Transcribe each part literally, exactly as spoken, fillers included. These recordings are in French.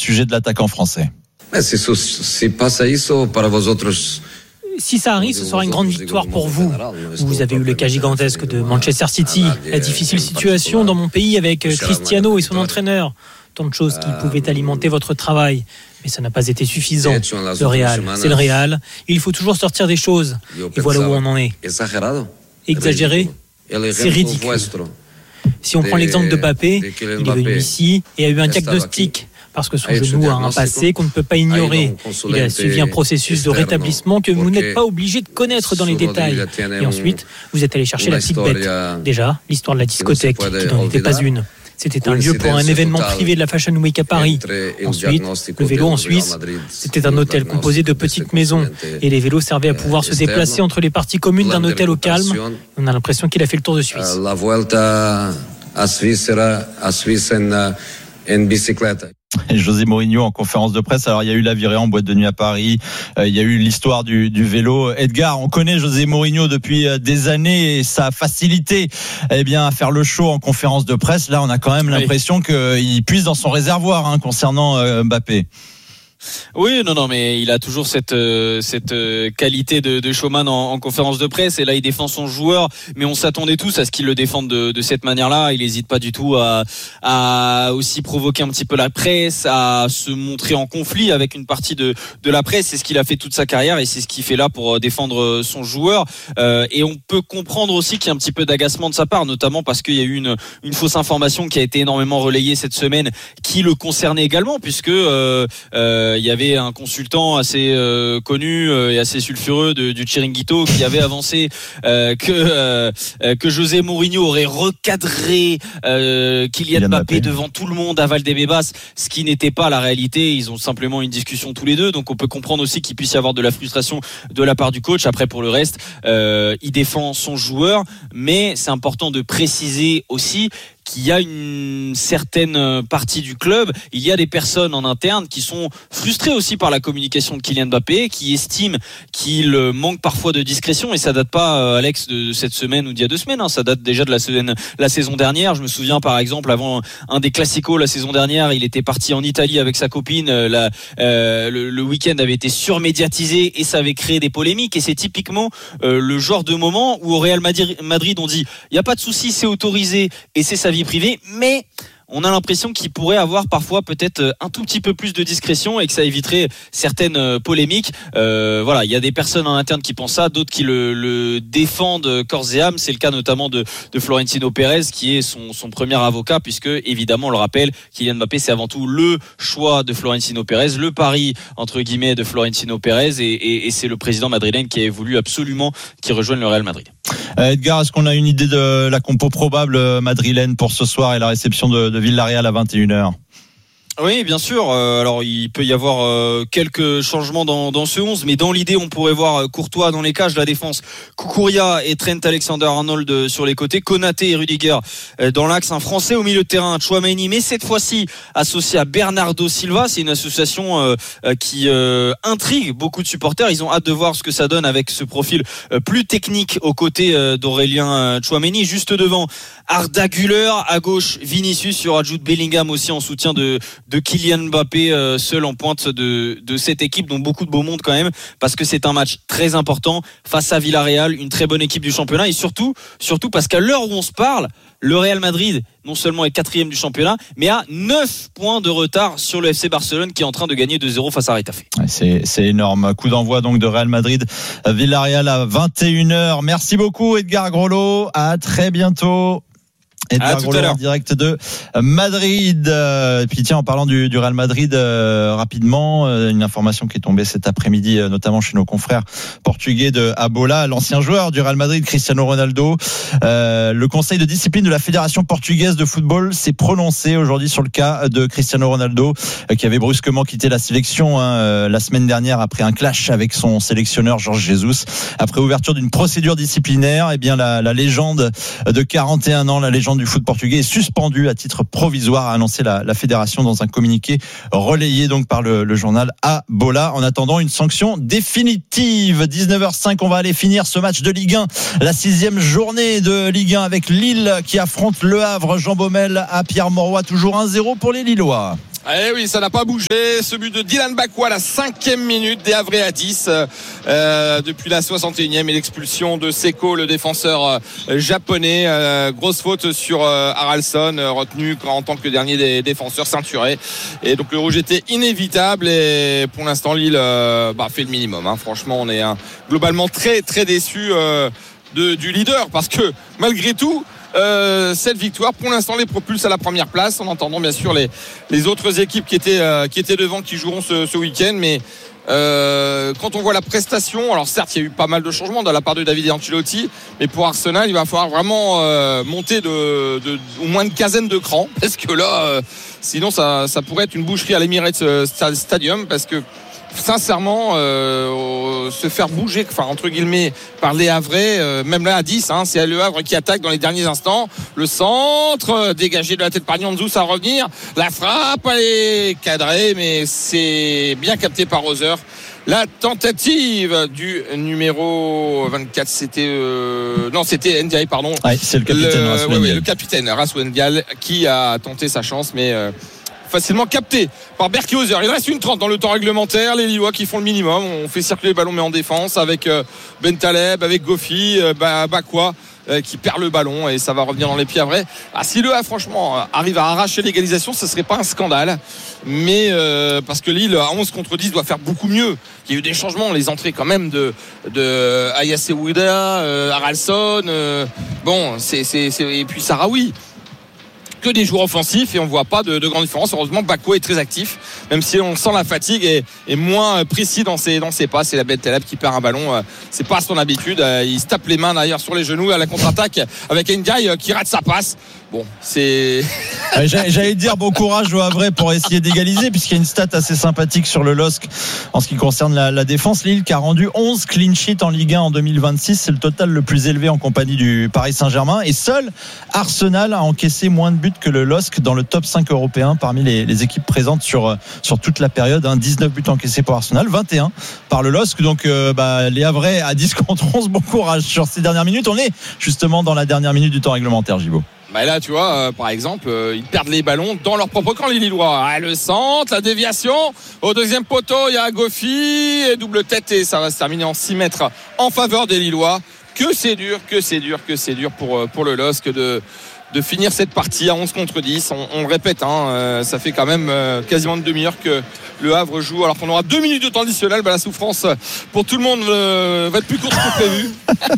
sujet de l'attaquant français. Si pasa eso para vosotros. Si ça arrive, ce sera une grande victoire pour vous. Vous avez eu le cas gigantesque de Manchester City, la difficile situation dans mon pays avec Cristiano et son entraîneur. Tant de choses qui pouvaient alimenter votre travail. Mais ça n'a pas été suffisant. Le Real, c'est le Real. Il faut toujours sortir des choses. Et voilà où on en est. Exagéré, c'est ridicule. Si on prend l'exemple de Mbappé, il est venu ici et a eu un diagnostic. Parce que son genou a un passé qu'on ne peut pas ignorer. Il a suivi un processus de rétablissement que vous n'êtes pas obligé de connaître dans les détails. Et ensuite, vous êtes allé chercher la petite bête. Déjà, l'histoire de la discothèque, qui n'en était pas une. C'était un lieu pour un événement privé de la Fashion Week à Paris. Ensuite, le vélo en Suisse, c'était un hôtel composé de petites maisons. Et les vélos servaient à pouvoir se déplacer entre les parties communes d'un hôtel au calme. On a l'impression qu'il a fait le tour de Suisse. La Vuelta à Suisse, à Suisse en, en bicyclette. José Mourinho en conférence de presse. Alors il y a eu la virée en boîte de nuit à Paris, euh, il y a eu l'histoire du, du vélo. Edgar, on connaît José Mourinho depuis des années et sa facilité eh bien, à faire le show en conférence de presse. Là on a quand même oui. l'impression qu'il puise dans son réservoir hein, concernant euh, Mbappé. Oui, non, non, mais il a toujours cette euh, cette euh, qualité de, de showman en, en conférence de presse. Et là, il défend son joueur, mais on s'attendait tous à ce qu'il le défende de, de cette manière-là. Il n'hésite pas du tout à, à aussi provoquer un petit peu la presse, à se montrer en conflit avec une partie de de la presse. C'est ce qu'il a fait toute sa carrière et c'est ce qu'il fait là pour défendre son joueur. Euh, et on peut comprendre aussi qu'il y a un petit peu d'agacement de sa part, notamment parce qu'il y a eu une une fausse information qui a été énormément relayée cette semaine, qui le concernait également, puisque euh, euh, il y avait un consultant assez euh, connu euh, et assez sulfureux de, du Chiringuito qui avait avancé euh, que euh, que José Mourinho aurait recadré euh, Kylian Mbappé devant tout le monde à Valdebebas, ce qui n'était pas la réalité. Ils ont simplement une discussion tous les deux, donc on peut comprendre aussi qu'il puisse y avoir de la frustration de la part du coach. Après, pour le reste, euh, il défend son joueur, mais c'est important de préciser aussi qu'il y a une certaine partie du club, il y a des personnes en interne qui sont frustrées aussi par la communication de Kylian Mbappé, qui estiment qu'il manque parfois de discrétion, et ça date pas, Alex, de cette semaine ou d'il y a deux semaines, hein, ça date déjà de la, semaine, la saison dernière. Je me souviens par exemple, avant un des classicos la saison dernière, il était parti en Italie avec sa copine, la, euh, le, le week-end avait été surmédiatisé et ça avait créé des polémiques, et c'est typiquement euh, le genre de moment où au Real Madrid on dit il n'y a pas de souci, c'est autorisé et c'est sa vie privée, mais on a l'impression qu'il pourrait avoir parfois peut-être un tout petit peu plus de discrétion et que ça éviterait certaines polémiques. Euh, voilà, il y a des personnes en interne qui pensent ça, d'autres qui le, le défendent corps et âme. C'est le cas notamment de, de Florentino Pérez, qui est son, son premier avocat, puisque évidemment, on le rappelle, Kylian Mbappé, c'est avant tout le choix de Florentino Pérez, le pari entre guillemets de Florentino Pérez, et, et, et c'est le président madrilène qui a voulu absolument qu'il rejoigne le Real Madrid. Euh, Edgar, est-ce qu'on a une idée de la compo probable madrilène pour ce soir et la réception de, de Villarreal à vingt et une heures? Oui, bien sûr. Euh, alors, il peut y avoir euh, quelques changements dans, dans ce onze, mais dans l'idée, on pourrait voir Courtois dans les cages, la défense, Kukuria et Trent Alexander-Arnold sur les côtés, Konaté et Rudiger euh, dans l'axe, un Français au milieu de terrain, Tchouaméni, mais cette fois-ci associé à Bernardo Silva. C'est une association euh, euh, qui euh, intrigue beaucoup de supporters. Ils ont hâte de voir ce que ça donne avec ce profil euh, plus technique aux côtés euh, d'Aurélien euh, Tchouaméni. Juste devant, Arda Güler, à gauche, Vinicius, il y aura Jude Bellingham aussi en soutien de de Kylian Mbappé, euh, seul en pointe de, de cette équipe, dont beaucoup de beau monde quand même, parce que c'est un match très important face à Villarreal, une très bonne équipe du championnat, et surtout, surtout parce qu'à l'heure où on se parle, le Real Madrid non seulement est quatrième du championnat, mais a neuf points de retard sur le F C Barcelone, qui est en train de gagner deux zéro face à Retafe. C'est, c'est énorme. Coup d'envoi donc de Real Madrid Villarreal à vingt et une heures. Merci beaucoup Edgar Grolot, à très bientôt. Edgar Grolot en direct de Madrid. Et puis tiens, en parlant du, du Real Madrid, euh, rapidement, euh, une information qui est tombée cet après-midi, euh, notamment chez nos confrères portugais de Abola, l'ancien joueur du Real Madrid, Cristiano Ronaldo. Euh, le conseil de discipline de la Fédération portugaise de football s'est prononcé aujourd'hui sur le cas de Cristiano Ronaldo, euh, qui avait brusquement quitté la sélection hein, euh, la semaine dernière après un clash avec son sélectionneur Jorge Jesus. Après ouverture d'une procédure disciplinaire, eh bien la, la légende de quarante et un ans, la légende du foot portugais est suspendu à titre provisoire, a annoncé la, la fédération dans un communiqué relayé donc par le, le journal Abola, en attendant une sanction définitive. dix-neuf heures cinq, on va aller finir ce match de Ligue un, la sixième journée de Ligue un avec Lille qui affronte Le Havre. Jean Baumel à Pierre Mauroy, toujours un zéro pour les Lillois. Eh oui, ça n'a pas bougé. Ce but de Dylan Bakwa à la cinquième minute, des Havrais à dix euh, depuis la soixante et unième, et l'expulsion de Seko, le défenseur euh, japonais. Euh, grosse faute sur euh, Haraldsson, euh, retenu en tant que dernier des défenseurs ceinturés. Et donc le rouge était inévitable. Et pour l'instant, Lille euh, bah, fait le minimum. Hein. Franchement, on est hein, globalement très très déçus euh, de, du leader, parce que malgré tout, Euh, cette victoire pour l'instant les propulse à la première place, en entendant bien sûr les, les autres équipes qui étaient, euh, qui étaient devant, qui joueront ce, ce week-end. Mais euh, quand on voit la prestation, alors certes il y a eu pas mal de changements de la part de Davide Ancelotti, mais pour Arsenal il va falloir vraiment euh, monter de, de, au moins une quinzaine de crans, parce que là euh, sinon ça, ça pourrait être une boucherie à l'Emirates Stadium, parce que sincèrement euh, se faire bouger, enfin entre guillemets, par les Havrais, euh, même là à dix, hein, c'est le Havre qui attaque dans les derniers instants. Le centre euh, dégagé de la tête par Nianzou, ça va revenir, la frappe elle est cadrée, mais c'est bien capté par Roser. La tentative du numéro vingt-quatre, c'était euh, non, c'était Ndiaye, pardon. Ouais, c'est le capitaine le, Rasmus ouais, ouais, Ndiaye. le capitaine Rasmus Ndiaye qui a tenté sa chance, mais euh, facilement capté par Berkiozer. Il reste une trente dans le temps réglementaire. Les Lillois qui font le minimum. On fait circuler le ballon mais en défense avec euh, Bentaleb, avec Gofi, euh, Bakwa euh, qui perd le ballon, et ça va revenir dans les pieds Havrais. Ah, si le A franchement arrive à arracher l'égalisation, ce serait pas un scandale, mais euh, parce que Lille à onze contre dix doit faire beaucoup mieux. Il y a eu des changements, les entrées quand même de, de Ayasse Ouida, euh, Haraldsson, euh, bon c'est, c'est, c'est, et puis Sarawi, que des joueurs offensifs, et on voit pas de, de grande différence. Heureusement, Bakwa est très actif, même si on sent la fatigue, et, et moins précis dans ses, dans ses passes. C'est la bête Teleb qui perd un ballon, c'est pas son habitude. Il se tape les mains d'ailleurs sur les genoux à la contre-attaque avec Ndiaye qui rate sa passe. Bon, c'est. J'allais dire bon courage au Havre pour essayer d'égaliser, puisqu'il y a une stat assez sympathique sur le L O S C en ce qui concerne la, la défense. Lille qui a rendu onze clean sheets en Ligue un en deux mille vingt-six, c'est le total le plus élevé en compagnie du Paris Saint-Germain, et seul Arsenal a encaissé moins de buts que le L O S C dans le top cinq européen parmi les, les équipes présentes sur, sur toute la période, hein. dix-neuf buts encaissés pour Arsenal, vingt et un par le L O S C. Donc euh, bah, les Havrais à dix contre onze, bon courage sur ces dernières minutes. On est justement dans la dernière minute du temps réglementaire, Gibaud. Bah là, tu vois, euh, par exemple, euh, ils perdent les ballons dans leur propre camp, les Lillois. Ah, le centre, la déviation. Au deuxième poteau, il y a Gofi, et double tête, et ça va se terminer en six mètres en faveur des Lillois. Que c'est dur, que c'est dur, que c'est dur pour, pour le L O S C de, de finir cette partie à onze contre dix. On, on le répète, hein, euh, ça fait quand même euh, quasiment une demi-heure que le Havre joue, alors qu'on aura deux minutes de temps additionnel. Bah, la souffrance pour tout le monde euh, va être plus courte que prévu.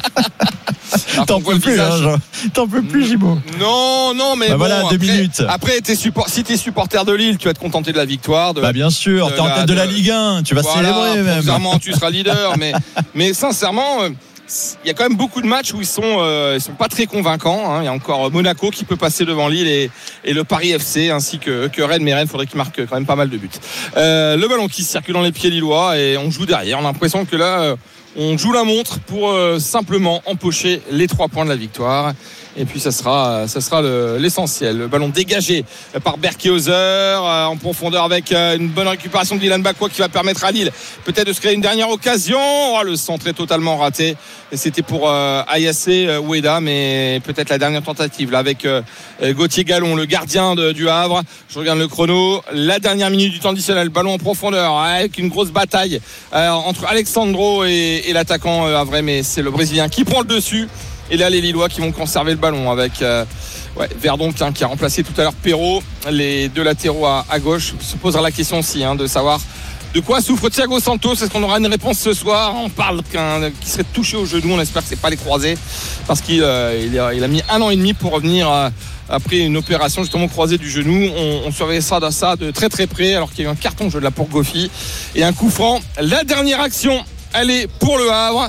Alors, t'en peux plus, hein, genre. T'en peux plus, Gibaud. Non, non, mais bah bon, voilà, deux après, minutes. Après, t'es support, si t'es supporter de Lille, tu vas te contenter de la victoire. De, bah bien sûr, de t'es en la, tête de, de la de, Ligue un, tu vas voilà, célébrer même. Sincèrement, tu seras leader, mais, mais sincèrement, il y a quand même beaucoup de matchs où ils sont, euh, ils sont pas très convaincants. Hein. Il y a encore Monaco qui peut passer devant Lille, et, et le Paris F C, ainsi que, que Rennes. Mais Rennes, faudrait qu'ils marquent quand même pas mal de buts. Euh, le ballon qui circule dans les pieds lillois, et on joue derrière. On a l'impression que là, euh, on joue la montre pour euh, simplement empocher les trois points de la victoire. Et puis ça sera, ça sera le, l'essentiel. Le ballon dégagé par Berkiozer euh, en profondeur, avec euh, une bonne récupération de Dylan Bakwa qui va permettre à Lille peut-être de se créer une dernière occasion. Oh, le centre est totalement raté, et c'était pour euh, Ayasse Oueda, mais peut-être la dernière tentative là avec euh, Gauthier Gallon, le gardien de, du Havre. Je regarde le chrono, la dernière minute du temps additionnel, ballon en profondeur avec une grosse bataille euh, entre Alexandro et, et l'attaquant euh, Havre, mais c'est le Brésilien qui prend le dessus. Et là, les Lillois qui vont conserver le ballon avec euh, ouais, Verdon hein, qui a remplacé tout à l'heure Perrault. Les deux latéraux à, à gauche. Se posera la question aussi hein, de savoir de quoi souffre Thiago Santos. Est-ce qu'on aura une réponse ce soir? On parle qu'un qui serait touché au genou. On espère que c'est pas les croisés, parce qu'il euh, il a, il a mis un an et demi pour revenir euh, après une opération justement croisée du genou. On, on surveille ça, ça de très très près, alors qu'il y a eu un carton jaune là pour Gofi et un coup franc. La dernière action, elle est pour le Havre.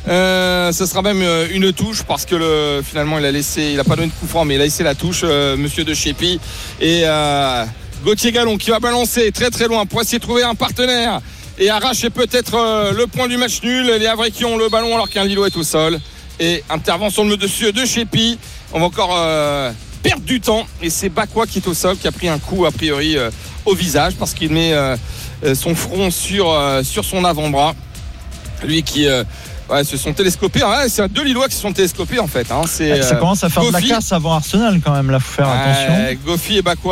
Euh, ce sera même une touche, parce que le, finalement il a laissé, il a pas donné de coup franc, mais il a laissé la touche, euh, monsieur de Chépi, et euh, Gauthier Gallon qui va balancer très très loin pour essayer de trouver un partenaire et arracher peut-être euh, le point du match nul. Les Havrais qui ont le ballon alors qu'un Lillois est au sol, et intervention de monsieur de Chépi. On va encore euh, perdre du temps, et c'est Bakwa qui est au sol, qui a pris un coup a priori euh, au visage, parce qu'il met euh, son front sur, euh, sur son avant-bras, lui qui euh, ouais, se sont télescopés. Ouais, c'est deux Lillois qui se sont télescopés en fait. Hein. C'est, ça commence à faire Gofi, de la casse avant Arsenal quand même. Là, faut faire attention. Euh, Gofi et Bakwa.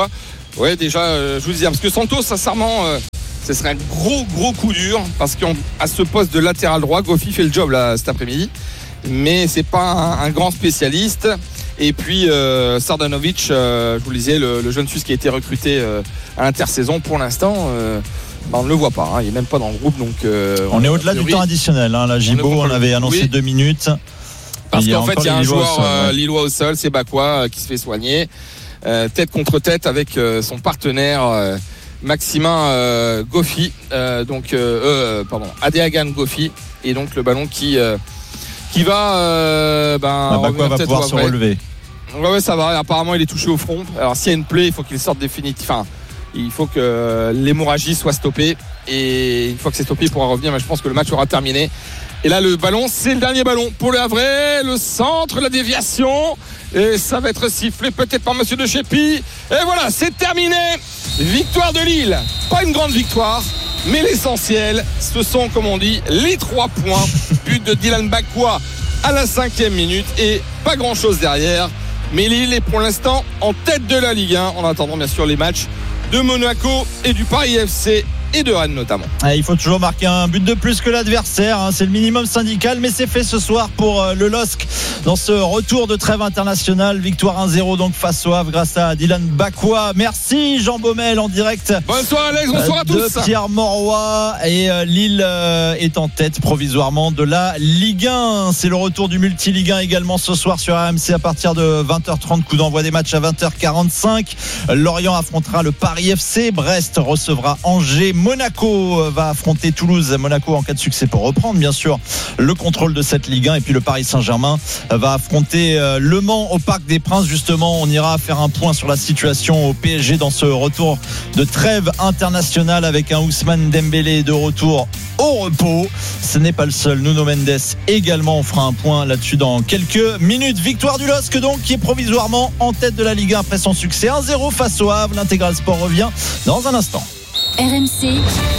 Ouais, déjà, euh, je vous disais, parce que Santos, sincèrement, euh, ce serait un gros, gros coup dur, parce qu'à ce poste de latéral droit, Goffy fait le job là cet après-midi, mais c'est pas un, un grand spécialiste. Et puis euh, Sardanovic, euh, je vous le disais, le, le jeune Suisse qui a été recruté euh, à l'intersaison, pour l'instant, euh, bah, on ne le voit pas, hein, il n'est même pas dans le groupe. Donc, euh, on, on est au-delà du temps additionnel. Hein, là, Gibo, on, on avait annoncé oui. deux minutes. Parce qu'en fait, il y a un joueur sol, euh, ouais. lillois au sol, c'est Bakwa, euh, qui se fait soigner, euh, tête contre tête avec euh, son partenaire euh, Maximin euh, Goffy, euh, donc euh, euh, pardon, Adehagan Goffy, et donc le ballon qui euh, qui va, euh, ben, bah, Bakwa va pouvoir se relever. Ouais, ouais, ça va. Apparemment, il est touché au front. Alors, s'il y a une plaie, il faut qu'il sorte définitivement. Enfin, il faut que l'hémorragie soit stoppée, et une fois que c'est stoppé, il pourra revenir. Mais je pense que le match aura terminé. Et là, le ballon, c'est le dernier ballon pour le Havrais, le centre, la déviation, et ça va être sifflé peut-être par Monsieur de Chépy. Et voilà, c'est terminé. Victoire de Lille. Pas une grande victoire, mais l'essentiel, ce sont, comme on dit, les trois points. But de Dylan Bakwa à la cinquième minute, et pas grand-chose derrière. Mais Lille est pour l'instant en tête de la Ligue un, en attendant bien sûr les matchs de Monaco et du Paris F C et de Rennes notamment. Il faut toujours marquer un but de plus que l'adversaire, hein. C'est le minimum syndical, mais c'est fait ce soir pour le L O S C dans ce retour de trêve internationale. Victoire un zéro donc face au Havre grâce à Dylan Bakwa. Merci Jean Baumel en direct. Bonsoir Alex, bonsoir à tous. De Pierre Mauroy, et Lille est en tête provisoirement de la Ligue un. C'est le retour du multi-Ligue un également ce soir sur R M C à partir de vingt heures trente. Coup d'envoi des matchs à vingt heures quarante-cinq. Lorient affrontera le Paris F C. Brest recevra Angers. Monaco va affronter Toulouse. Monaco en cas de succès pour reprendre bien sûr le contrôle de cette Ligue un. Et puis le Paris Saint-Germain va affronter Le Mans au Parc des Princes. Justement, on ira faire un point sur la situation au P S G dans ce retour de trêve internationale, avec un Ousmane Dembélé de retour au repos. Ce n'est pas le seul. Nuno Mendes également. On fera un point là-dessus dans quelques minutes. Victoire du L O S C donc, qui est provisoirement en tête de la Ligue un après son succès un zéro face au Havre. L'Intégral Sport revient dans un instant. R M C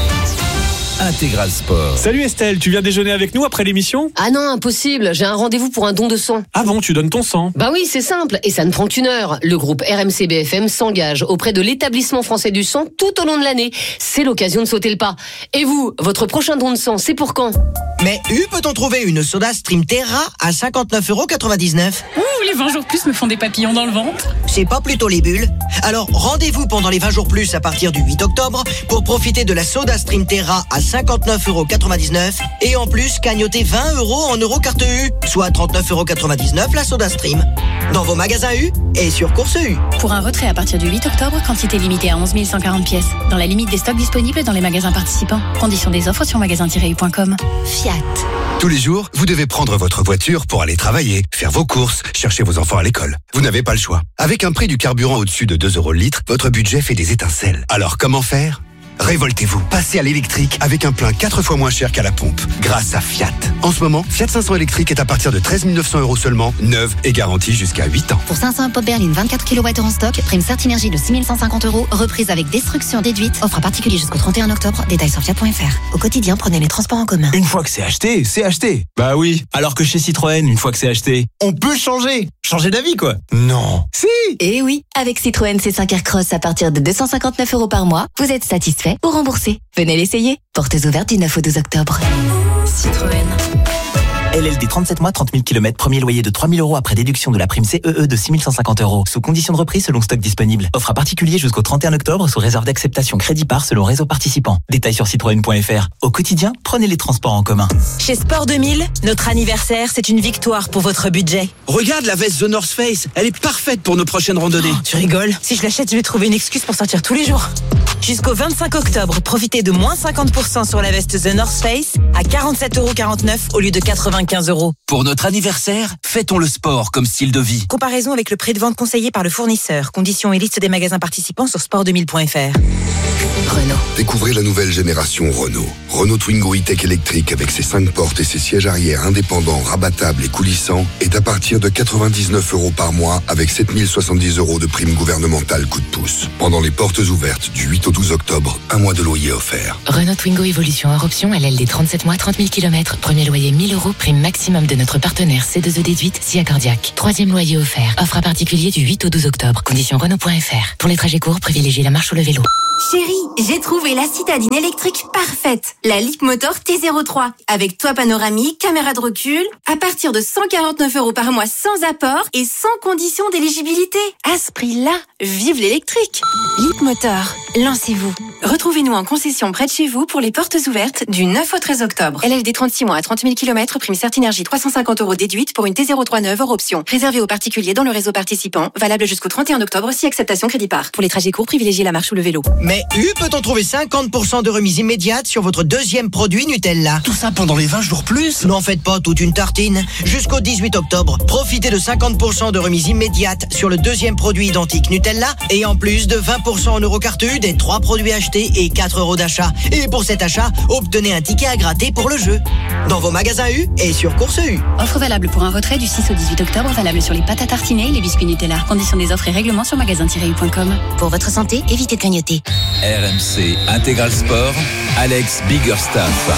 Intégral Sport. Salut Estelle, tu viens déjeuner avec nous après l'émission ? Ah non, impossible, j'ai un rendez-vous pour un don de sang. Ah bon, tu donnes ton sang ? Bah oui, c'est simple, et ça ne prend qu'une heure. Le groupe R M C B F M s'engage auprès de l'établissement français du sang tout au long de l'année. C'est l'occasion de sauter le pas. Et vous, votre prochain don de sang, c'est pour quand ? Mais U peut-on trouver une Soda Stream Terra à cinquante-neuf euros quatre-vingt-dix-neuf ? Ouh, les vingt jours plus me font des papillons dans le ventre. C'est pas plutôt les bulles ? Alors rendez-vous pendant les vingt jours plus à partir du huit octobre pour profiter de la Soda Stream Terra à cinquante-neuf euros quatre-vingt-dix-neuf et en plus cagnoter vingt euros en euro carte U, soit trente-neuf euros quatre-vingt-dix-neuf la Soda Stream. Dans vos magasins U et sur Course U. Pour un retrait à partir du huit octobre, quantité limitée à onze mille cent quarante pièces. Dans la limite des stocks disponibles dans les magasins participants. Conditions des offres sur magasin tiret u point com. Fiat. Tous les jours, vous devez prendre votre voiture pour aller travailler, faire vos courses, chercher vos enfants à l'école. Vous n'avez pas le choix. Avec un prix du carburant au-dessus de deux euros le litre, votre budget fait des étincelles. Alors comment faire ? Révoltez-vous, passez à l'électrique avec un plein quatre fois moins cher qu'à la pompe, grâce à Fiat. En ce moment, Fiat cinq cents électrique est à partir de treize mille neuf cents euros seulement, neuve et garantie jusqu'à huit ans. Pour cinq cents pop berline vingt-quatre kilowattheures en stock, prime Certinergie de six mille cent cinquante euros, reprise avec destruction déduite, offre à particulier jusqu'au trente et un octobre, détails sur fiat point f r. Au quotidien, prenez les transports en commun. Une fois que c'est acheté, c'est acheté. Bah oui, alors que chez Citroën, une fois que c'est acheté, on peut changer. Changer d'avis quoi. Non. Si. Eh oui, avec Citroën C cinq Aircross à partir de deux cent cinquante-neuf euros par mois, vous êtes satisfait ou remboursé. Venez l'essayer. Portes ouvertes du neuf au douze octobre. Citroën. L L D trente-sept mois, trente mille kilomètres, premier loyer de trois mille euros après déduction de la prime C E E de six mille cent cinquante euros. Sous condition de reprise selon stock disponible. Offre à particulier jusqu'au trente et un octobre sous réserve d'acceptation crédit par selon réseau participant. Détails sur citroën point f r. Au quotidien, prenez les transports en commun. Chez Sport deux mille, notre anniversaire, c'est une victoire pour votre budget. Regarde la veste The North Face, elle est parfaite pour nos prochaines randonnées. Oh, tu rigoles ? Si je l'achète, je vais trouver une excuse pour sortir tous les jours. Jusqu'au vingt-cinq octobre, profitez de moins cinquante pour cent sur la veste The North Face à quarante-sept euros quarante-neuf au lieu de quatre-vingt-quinze euros. Pour notre anniversaire, fêtons le sport comme style de vie. Comparaison avec le prix de vente conseillé par le fournisseur. Conditions et liste des magasins participants sur sport deux mille point f r. Renault. Découvrez la nouvelle génération Renault. Renault Twingo E-Tech électrique avec ses cinq portes et ses sièges arrière indépendants, rabattables et coulissants est à partir de quatre-vingt-dix-neuf euros par mois avec sept mille soixante-dix euros de prime gouvernementale coup de pouce. Pendant les portes ouvertes du huit au douze octobre, un mois de loyer offert. Renault Twingo Evolution hors option, L L D trente-sept mois, trente mille kilomètres. Premier loyer mille euros, prime maximum de notre partenaire C deux E déduite, SIA Cardiaque. Troisième loyer offert. Offre à particulier du huit au douze octobre. Conditions Renault point F R. Pour les trajets courts, privilégiez la marche ou le vélo. Chérie, j'ai trouvé la citadine électrique parfaite. La Leapmotor T zéro trois. Avec toit panoramique, caméra de recul. À partir de cent quarante-neuf euros par mois sans apport et sans condition d'éligibilité. À ce prix-là, vive l'électrique. Leapmotor, lancez-vous. Retrouvez-nous en concession près de chez vous pour les portes ouvertes du neuf au treize octobre. L L D trente-six mois à trente mille kilomètres, prime Certinergie trois cent cinquante euros déduite pour une T zéro trois neuve hors option. Réservé aux particuliers dans le réseau participant. Valable jusqu'au trente et un octobre si acceptation crédit par. Pour les trajets courts, privilégiez la marche ou le vélo. Mais U peut-on trouver cinquante pour cent de remise immédiate sur votre deuxième produit Nutella? Tout ça pendant les vingt jours plus? N'en faites pas toute une tartine. Jusqu'au dix-huit octobre, profitez de cinquante pour cent de remise immédiate sur le deuxième produit identique Nutella et en plus de vingt pour cent en Eurocarte U des trois produits achetés et quatre euros d'achat. Et pour cet achat, obtenez un ticket à gratter pour le jeu. Dans vos magasins U et sur Course U. Offre valable pour un retrait du six au dix-huit octobre, valable sur les pâtes à tartiner et les biscuits Nutella. Conditions des offres et règlements sur magasin tiret u point com. Pour votre santé, évitez de clignoter. R M C Intégral Sport, Alex Biggerstaff.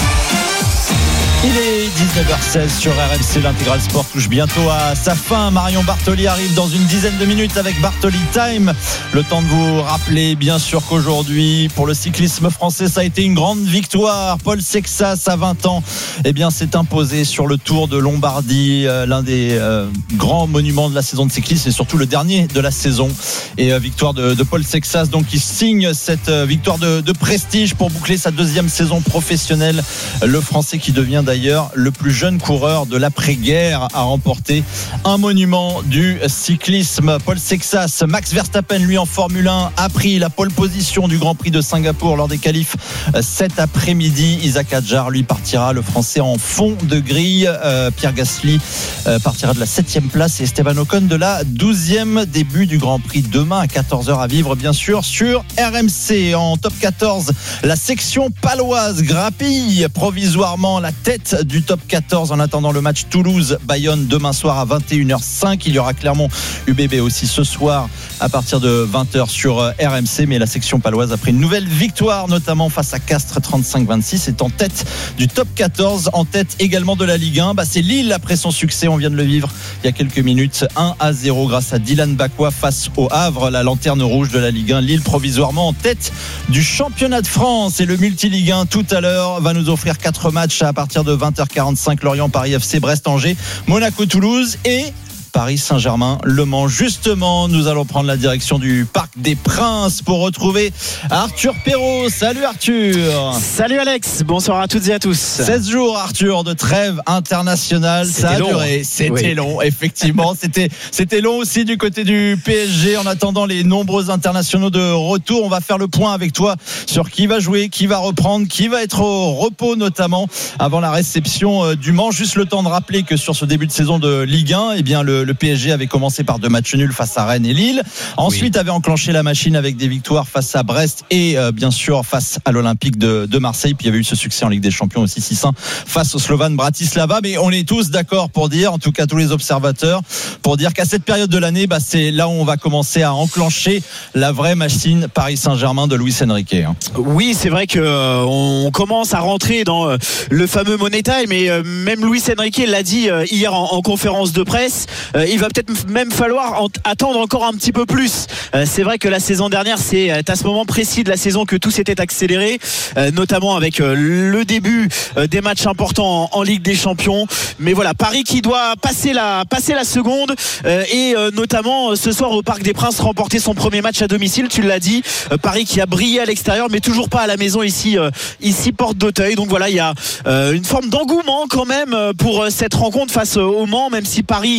Il est dix-neuf heures seize sur R M C. L'Intégral Sport touche bientôt à sa fin. Marion Bartoli arrive dans une dizaine de minutes avec Bartoli Time. Le temps de vous rappeler bien sûr qu'aujourd'hui pour le cyclisme français ça a été une grande victoire. Paul Sexas à vingt ans eh bien, s'est imposé sur le Tour de Lombardie, euh, l'un des euh, grands monuments de la saison de cyclisme et surtout le dernier de la saison. Et euh, victoire de, de Paul Sexas donc qui signe cette euh, victoire de, de prestige pour boucler sa deuxième saison professionnelle. Le Français qui devient d'ailleurs le plus jeune coureur de l'après-guerre à remporter un monument du cyclisme. Paul Sexas, Max Verstappen lui en Formule un a pris la pole position du Grand Prix de Singapour lors des qualifs cet après-midi. Isaac Hadjar lui partira, le Français en fond de grille. euh, Pierre Gasly euh, partira de la septième place et Esteban Ocon de la douzième. Début du Grand Prix demain à quatorze heures à vivre bien sûr sur R M C. En top quatorze, la section paloise grappille provisoirement la tête du top quatorze en attendant le match Toulouse-Bayonne demain soir à vingt et une heures cinq. Il y aura Clermont U B B aussi ce soir à partir de vingt heures sur R M C. Mais la section paloise a pris une nouvelle victoire notamment face à Castres trente-cinq vingt-six, est en tête du top quatorze, en tête également de la Ligue un. Bah, c'est Lille après son succès, on vient de le vivre il y a quelques minutes, un à zéro grâce à Dylan Bakwa face au Havre, la lanterne rouge de la Ligue un. Lille provisoirement en tête du championnat de France et le multi-Ligue un tout à l'heure va nous offrir quatre matchs à partir de vingt heures quarante-cinq. Lorient, Paris F C, Brest, Angers, Monaco, Toulouse et Paris Saint-Germain, Le Mans. Justement, nous allons prendre la direction du Parc des Princes pour retrouver Arthur Perrault. Salut Arthur. Salut Alex, bonsoir à toutes et à tous. seize jours Arthur de trêve internationale, ça a long. duré, c'était oui. long effectivement, c'était, c'était long aussi du côté du P S G en attendant les nombreux internationaux de retour. On va faire le point avec toi sur qui va jouer, qui va reprendre, qui va être au repos notamment avant la réception du Mans. Juste le temps de rappeler que sur ce début de saison de Ligue un, eh bien le Le P S G avait commencé par deux matchs nuls face à Rennes et Lille. Ensuite, oui. avait enclenché la machine avec des victoires face à Brest et euh, bien sûr face à l'Olympique de, de Marseille. Puis il y avait eu ce succès en Ligue des Champions aussi six un face au Slovan Bratislava. Mais on est tous d'accord pour dire, en tout cas tous les observateurs, pour dire qu'à cette période de l'année, bah, c'est là où on va commencer à enclencher la vraie machine Paris Saint-Germain de Luis Enrique. Hein. Oui, c'est vrai que euh, on commence à rentrer dans euh, le fameux Money Time. Mais euh, même Luis Enrique l'a dit euh, hier en, en conférence de presse. Euh, il va peut-être même falloir en- attendre encore un petit peu plus. Euh, c'est vrai que la saison dernière, c'est à ce moment précis de la saison que tout s'était accéléré, euh, notamment avec euh, le début euh, des matchs importants en, en Ligue des Champions. Mais voilà, Paris qui doit passer la, passer la seconde euh, et euh, notamment euh, ce soir au Parc des Princes remporter son premier match à domicile. Tu l'as dit, euh, Paris qui a brillé à l'extérieur, mais toujours pas à la maison ici, euh, ici porte d'Auteuil. Donc voilà, il y a euh, une forme d'engouement quand même pour euh, cette rencontre face au Mans, même si Paris euh,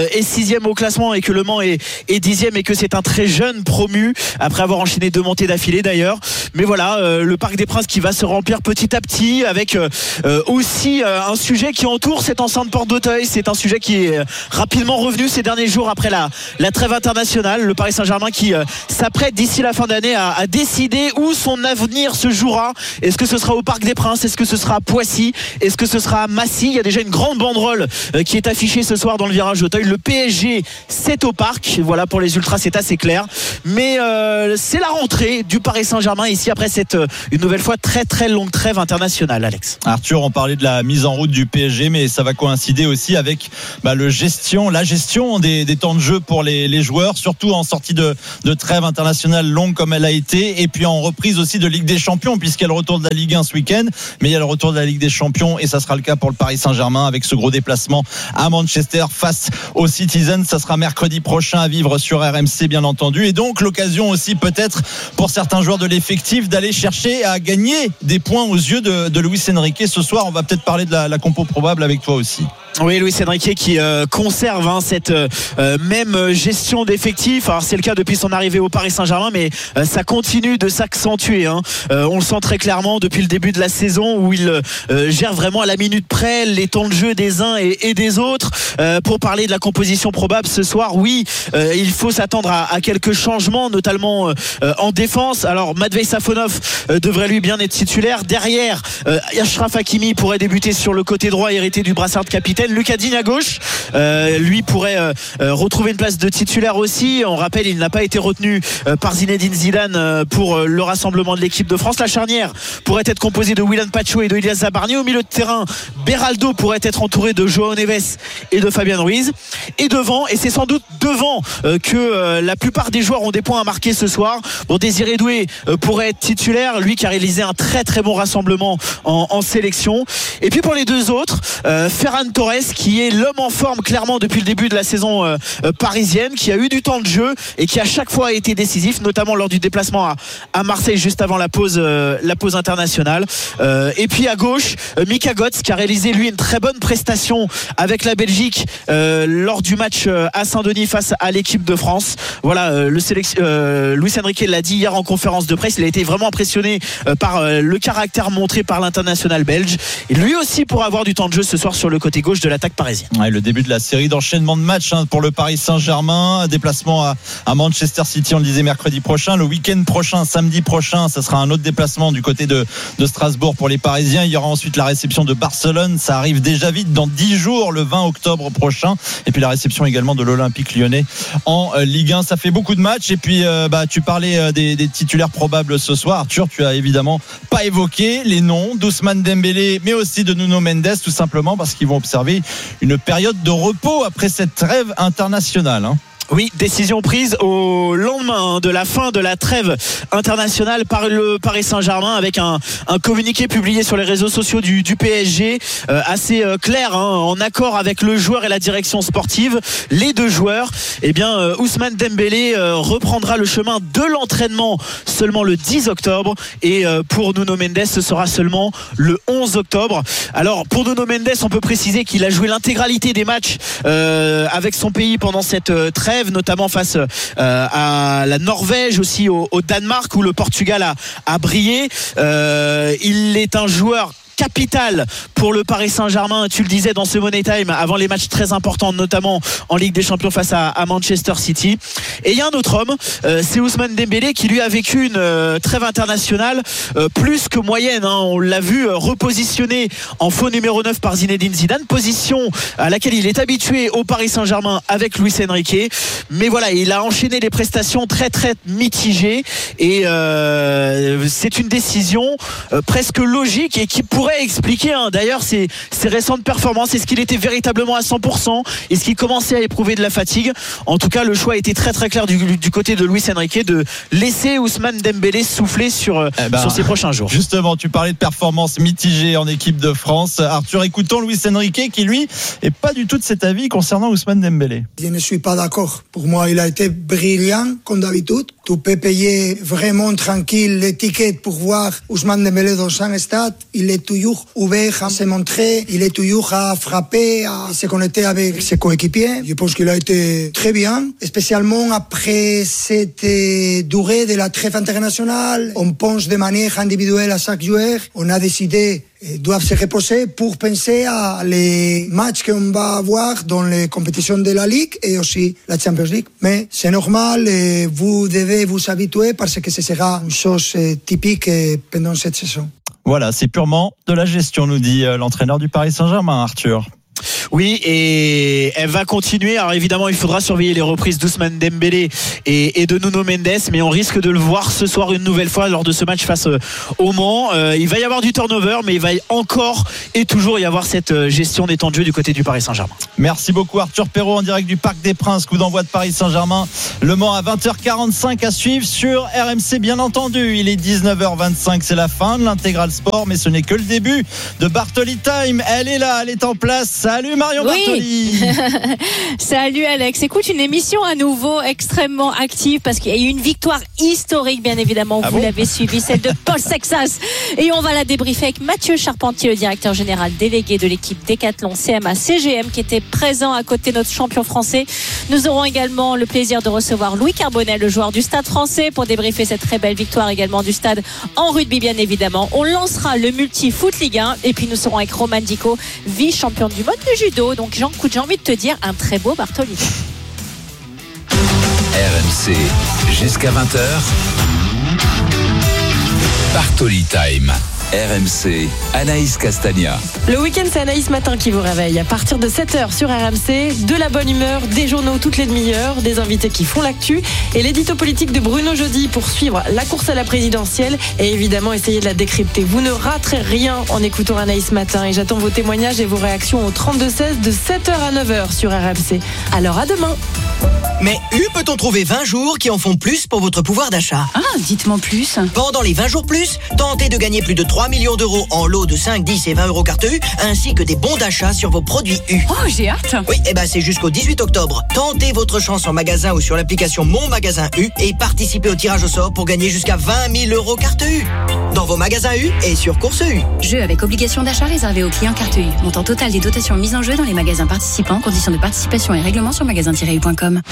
euh, est sixième au classement et que Le Mans est, est dixième et que c'est un très jeune promu après avoir enchaîné deux montées d'affilée d'ailleurs. Mais voilà, euh, le Parc des Princes qui va se remplir petit à petit avec euh, aussi euh, un sujet qui entoure cette enceinte Porte d'Auteuil. C'est un sujet qui est rapidement revenu ces derniers jours après la, la trêve internationale. Le Paris Saint-Germain qui euh, s'apprête d'ici la fin d'année à, à décider où son avenir se jouera. Est-ce que ce sera au Parc des Princes? Est-ce que ce sera à Poissy? Est-ce que ce sera à Massy? Il y a déjà une grande banderole euh, qui est affichée ce soir dans le virage d'Auteuil. Le P S G, c'est au Parc. Voilà, pour les ultras, c'est assez clair. Mais euh, c'est la rentrée du Paris Saint-Germain ici après cette euh, une nouvelle fois très très longue trêve internationale, Alex. Arthur, on parlait de la mise en route du P S G, mais ça va coïncider aussi avec bah, le gestion, la gestion des, des temps de jeu pour les, les joueurs, surtout en sortie de, de trêve internationale longue comme elle a été, et puis en reprise aussi de Ligue des Champions, puisqu'il y a le retour de la Ligue un ce week-end, mais il y a le retour de la Ligue des Champions, et ça sera le cas pour le Paris Saint-Germain avec ce gros déplacement à Manchester face aux Citizens. Ça sera mercredi prochain à vivre sur R M C, bien entendu, et donc l'occasion aussi peut-être pour certains joueurs de l'effectif d'aller chercher à gagner des points aux yeux de, de Luis Enrique ce soir. On va peut-être parler de la, la compo probable avec toi aussi. Oui, Luis Enrique qui euh, conserve hein, cette euh, même gestion d'effectifs. Alors c'est le cas depuis son arrivée au Paris Saint-Germain, mais euh, ça continue de s'accentuer. Hein. Euh, on le sent très clairement depuis le début de la saison où il euh, gère vraiment à la minute près les temps de jeu des uns et, et des autres. Euh, pour parler de la composition probable ce soir, oui, euh, il faut s'attendre à, à quelques changements, notamment euh, en défense. Alors Matvei Safonov euh, devrait lui bien être titulaire. Derrière, euh, Achraf Hakimi pourrait débuter sur le côté droit, hérité du brassard de capitaine. Lucas Digne à gauche, euh, lui pourrait euh, retrouver une place de titulaire aussi. On rappelle, il n'a pas été retenu euh, par Zinedine Zidane euh, pour euh, le rassemblement de l'équipe de France. La charnière pourrait être composée de Willian Pacho et de Ilias Zabarni. Au milieu de terrain, Beraldo pourrait être entouré de João Neves et de Fabian Ruiz. Et devant, et c'est sans doute devant euh, que euh, la plupart des joueurs ont des points à marquer ce soir. Bon, Désiré Doué euh, pourrait être titulaire, lui qui a réalisé un très très bon rassemblement en, en sélection. Et puis pour les deux autres, euh, Ferran Torres, qui est l'homme en forme clairement depuis le début de la saison euh, euh, parisienne, qui a eu du temps de jeu et qui à chaque fois a été décisif, notamment lors du déplacement à, à Marseille juste avant la pause euh, la pause internationale. Euh, et puis à gauche, euh, Mika Götze qui a réalisé lui une très bonne prestation avec la Belgique euh, lors du match euh, à Saint-Denis face à l'équipe de France. Voilà, euh, le sélection, euh, Luis Enrique l'a dit hier en conférence de presse, il a été vraiment impressionné euh, par euh, le caractère montré par l'international belge. Et lui aussi pourra avoir du temps de jeu ce soir sur le côté gauche de l'attaque parisienne. Ouais, le début de la série d'enchaînement de matchs hein, pour le Paris Saint-Germain, déplacement à, à Manchester City, on le disait mercredi prochain, le week-end prochain, samedi prochain, ça sera un autre déplacement du côté de, de Strasbourg pour les Parisiens. Il y aura ensuite la réception de Barcelone, ça arrive déjà vite dans dix jours, le vingt octobre prochain, et puis la réception également de l'Olympique Lyonnais en euh, Ligue un. Ça fait beaucoup de matchs, et puis euh, bah, tu parlais euh, des, des titulaires probables ce soir. Arthur, tu as évidemment pas évoqué les noms d'Ousmane Dembélé, mais aussi de Nuno Mendes, tout simplement parce qu'ils vont observer une période de repos après cette trêve internationale. Hein. Oui, décision prise au lendemain de la fin de la trêve internationale par le Paris Saint-Germain avec un, un communiqué publié sur les réseaux sociaux du, du P S G euh, assez euh, clair, hein, en accord avec le joueur et la direction sportive. Les deux joueurs, eh bien, euh, Ousmane Dembélé euh, reprendra le chemin de l'entraînement seulement le dix octobre et euh, pour Nuno Mendes, ce sera seulement le onze octobre. Alors, pour Nuno Mendes, on peut préciser qu'il a joué l'intégralité des matchs euh, avec son pays pendant cette euh, trêve, notamment face euh, à la Norvège, aussi au, au Danemark où le Portugal a, a brillé. Euh, il est un joueur capital pour le Paris Saint-Germain, tu le disais dans ce Money Time avant les matchs très importants, notamment en Ligue des Champions face à, à Manchester City. Et il y a un autre homme, euh, c'est Ousmane Dembélé qui lui a vécu une euh, trêve internationale euh, plus que moyenne, hein. On l'a vu euh, repositionné en faux numéro neuf par Zinedine Zidane, position à laquelle il est habitué au Paris Saint-Germain avec Luis Enrique. Mais voilà, il a enchaîné des prestations très très mitigées et euh, c'est une décision euh, presque logique et qui pourrait expliquer hein, d'ailleurs ses, ses récentes performances. Est-ce qu'il était véritablement à cent pour cent? Est-ce qu'il commençait à éprouver de la fatigue? En tout cas, le choix a été très très clair du, du côté de Luis Enrique de laisser Ousmane Dembélé souffler sur, eh ben, sur ces prochains jours. Justement, tu parlais de performances mitigées en équipe de France. Arthur, écoutons Luis Enrique qui lui est pas du tout de cet avis concernant Ousmane Dembélé. Je ne suis pas d'accord. Pour moi, il a été brillant comme d'habitude. Tu peux payer vraiment tranquille l'étiquette pour voir Ousmane Dembélé dans un stade. Il est toujours ouvert à se montrer, il est toujours à frapper, à se connecter avec ses coéquipiers. Je pense qu'il a été très bien, spécialement après cette durée de la trêve internationale. On pense de manière individuelle à chaque joueur. On a décidé qu'ils doivent se reposer pour penser à les matchs qu'on va avoir dans les compétitions de la Ligue et aussi la Champions League. Mais c'est normal et vous devez vous habituer parce que ce sera une chose typique pendant cette saison. Voilà, c'est purement de la gestion, nous dit l'entraîneur du Paris Saint-Germain, Arthur. Oui, et elle va continuer. Alors évidemment, il faudra surveiller les reprises d'Ousmane Dembélé et, et de Nuno Mendes, mais on risque de le voir ce soir une nouvelle fois lors de ce match face au Mans. Euh, il va y avoir du turnover, mais il va encore et toujours y avoir cette gestion des temps de jeu du côté du Paris Saint-Germain. Merci beaucoup Arthur Perrault en direct du Parc des Princes, coup d'envoi de Paris Saint-Germain. Le Mans à vingt heures quarante-cinq à suivre sur R M C, bien entendu. Il est dix-neuf heures vingt-cinq, c'est la fin de l'intégral sport, mais ce n'est que le début de Bartoli Time. Elle est là, elle est en place. Salut Marion oui. Bartoli. Salut Alex. Écoute, une émission à nouveau extrêmement active parce qu'il y a eu une victoire historique, bien évidemment. Ah vous bon l'avez suivi, celle de Paul Sexas. Et on va la débriefer avec Mathieu Charpentier, le directeur général délégué de l'équipe Décathlon C M A C G M, qui était présent à côté de notre champion français. Nous aurons également le plaisir de recevoir Louis Carbonel, le joueur du Stade français, pour débriefer cette très belle victoire également du Stade en rugby, bien évidemment. On lancera le multi Foot Ligue un et puis nous serons avec Roman Dico, vice-champion du monde de judo. Donc Jean, j'ai envie de te dire un très beau Bartoli. R M C jusqu'à vingt heures. Bartoli Time. R M C, Anaïs Castagna. Le week-end, c'est Anaïs Matin qui vous réveille. À partir de sept heures sur R M C, de la bonne humeur, des journaux toutes les demi-heures, des invités qui font l'actu et l'édito politique de Bruno Jeudi pour suivre la course à la présidentielle et évidemment essayer de la décrypter. Vous ne raterez rien en écoutant Anaïs Matin et j'attends vos témoignages et vos réactions au trente-deux seize de sept heures à neuf heures sur R M C. Alors à demain. Mais U peut-on trouver vingt jours qui en font plus pour votre pouvoir d'achat? Ah, dites-moi plus. Pendant les vingt jours plus, tentez de gagner plus de trois millions d'euros en lots de cinq, dix et vingt euros carte U, ainsi que des bons d'achat sur vos produits U. Oh, j'ai hâte. Oui, et ben c'est jusqu'au dix-huit octobre. Tentez votre chance en magasin ou sur l'application Mon Magasin U et participez au tirage au sort pour gagner jusqu'à vingt mille euros carte U. Dans vos magasins U et sur Course U. Jeu avec obligation d'achat réservé aux clients carte U. Montant total des dotations mises en jeu dans les magasins participants. Conditions de participation et règlements sur magasin tiret u point com.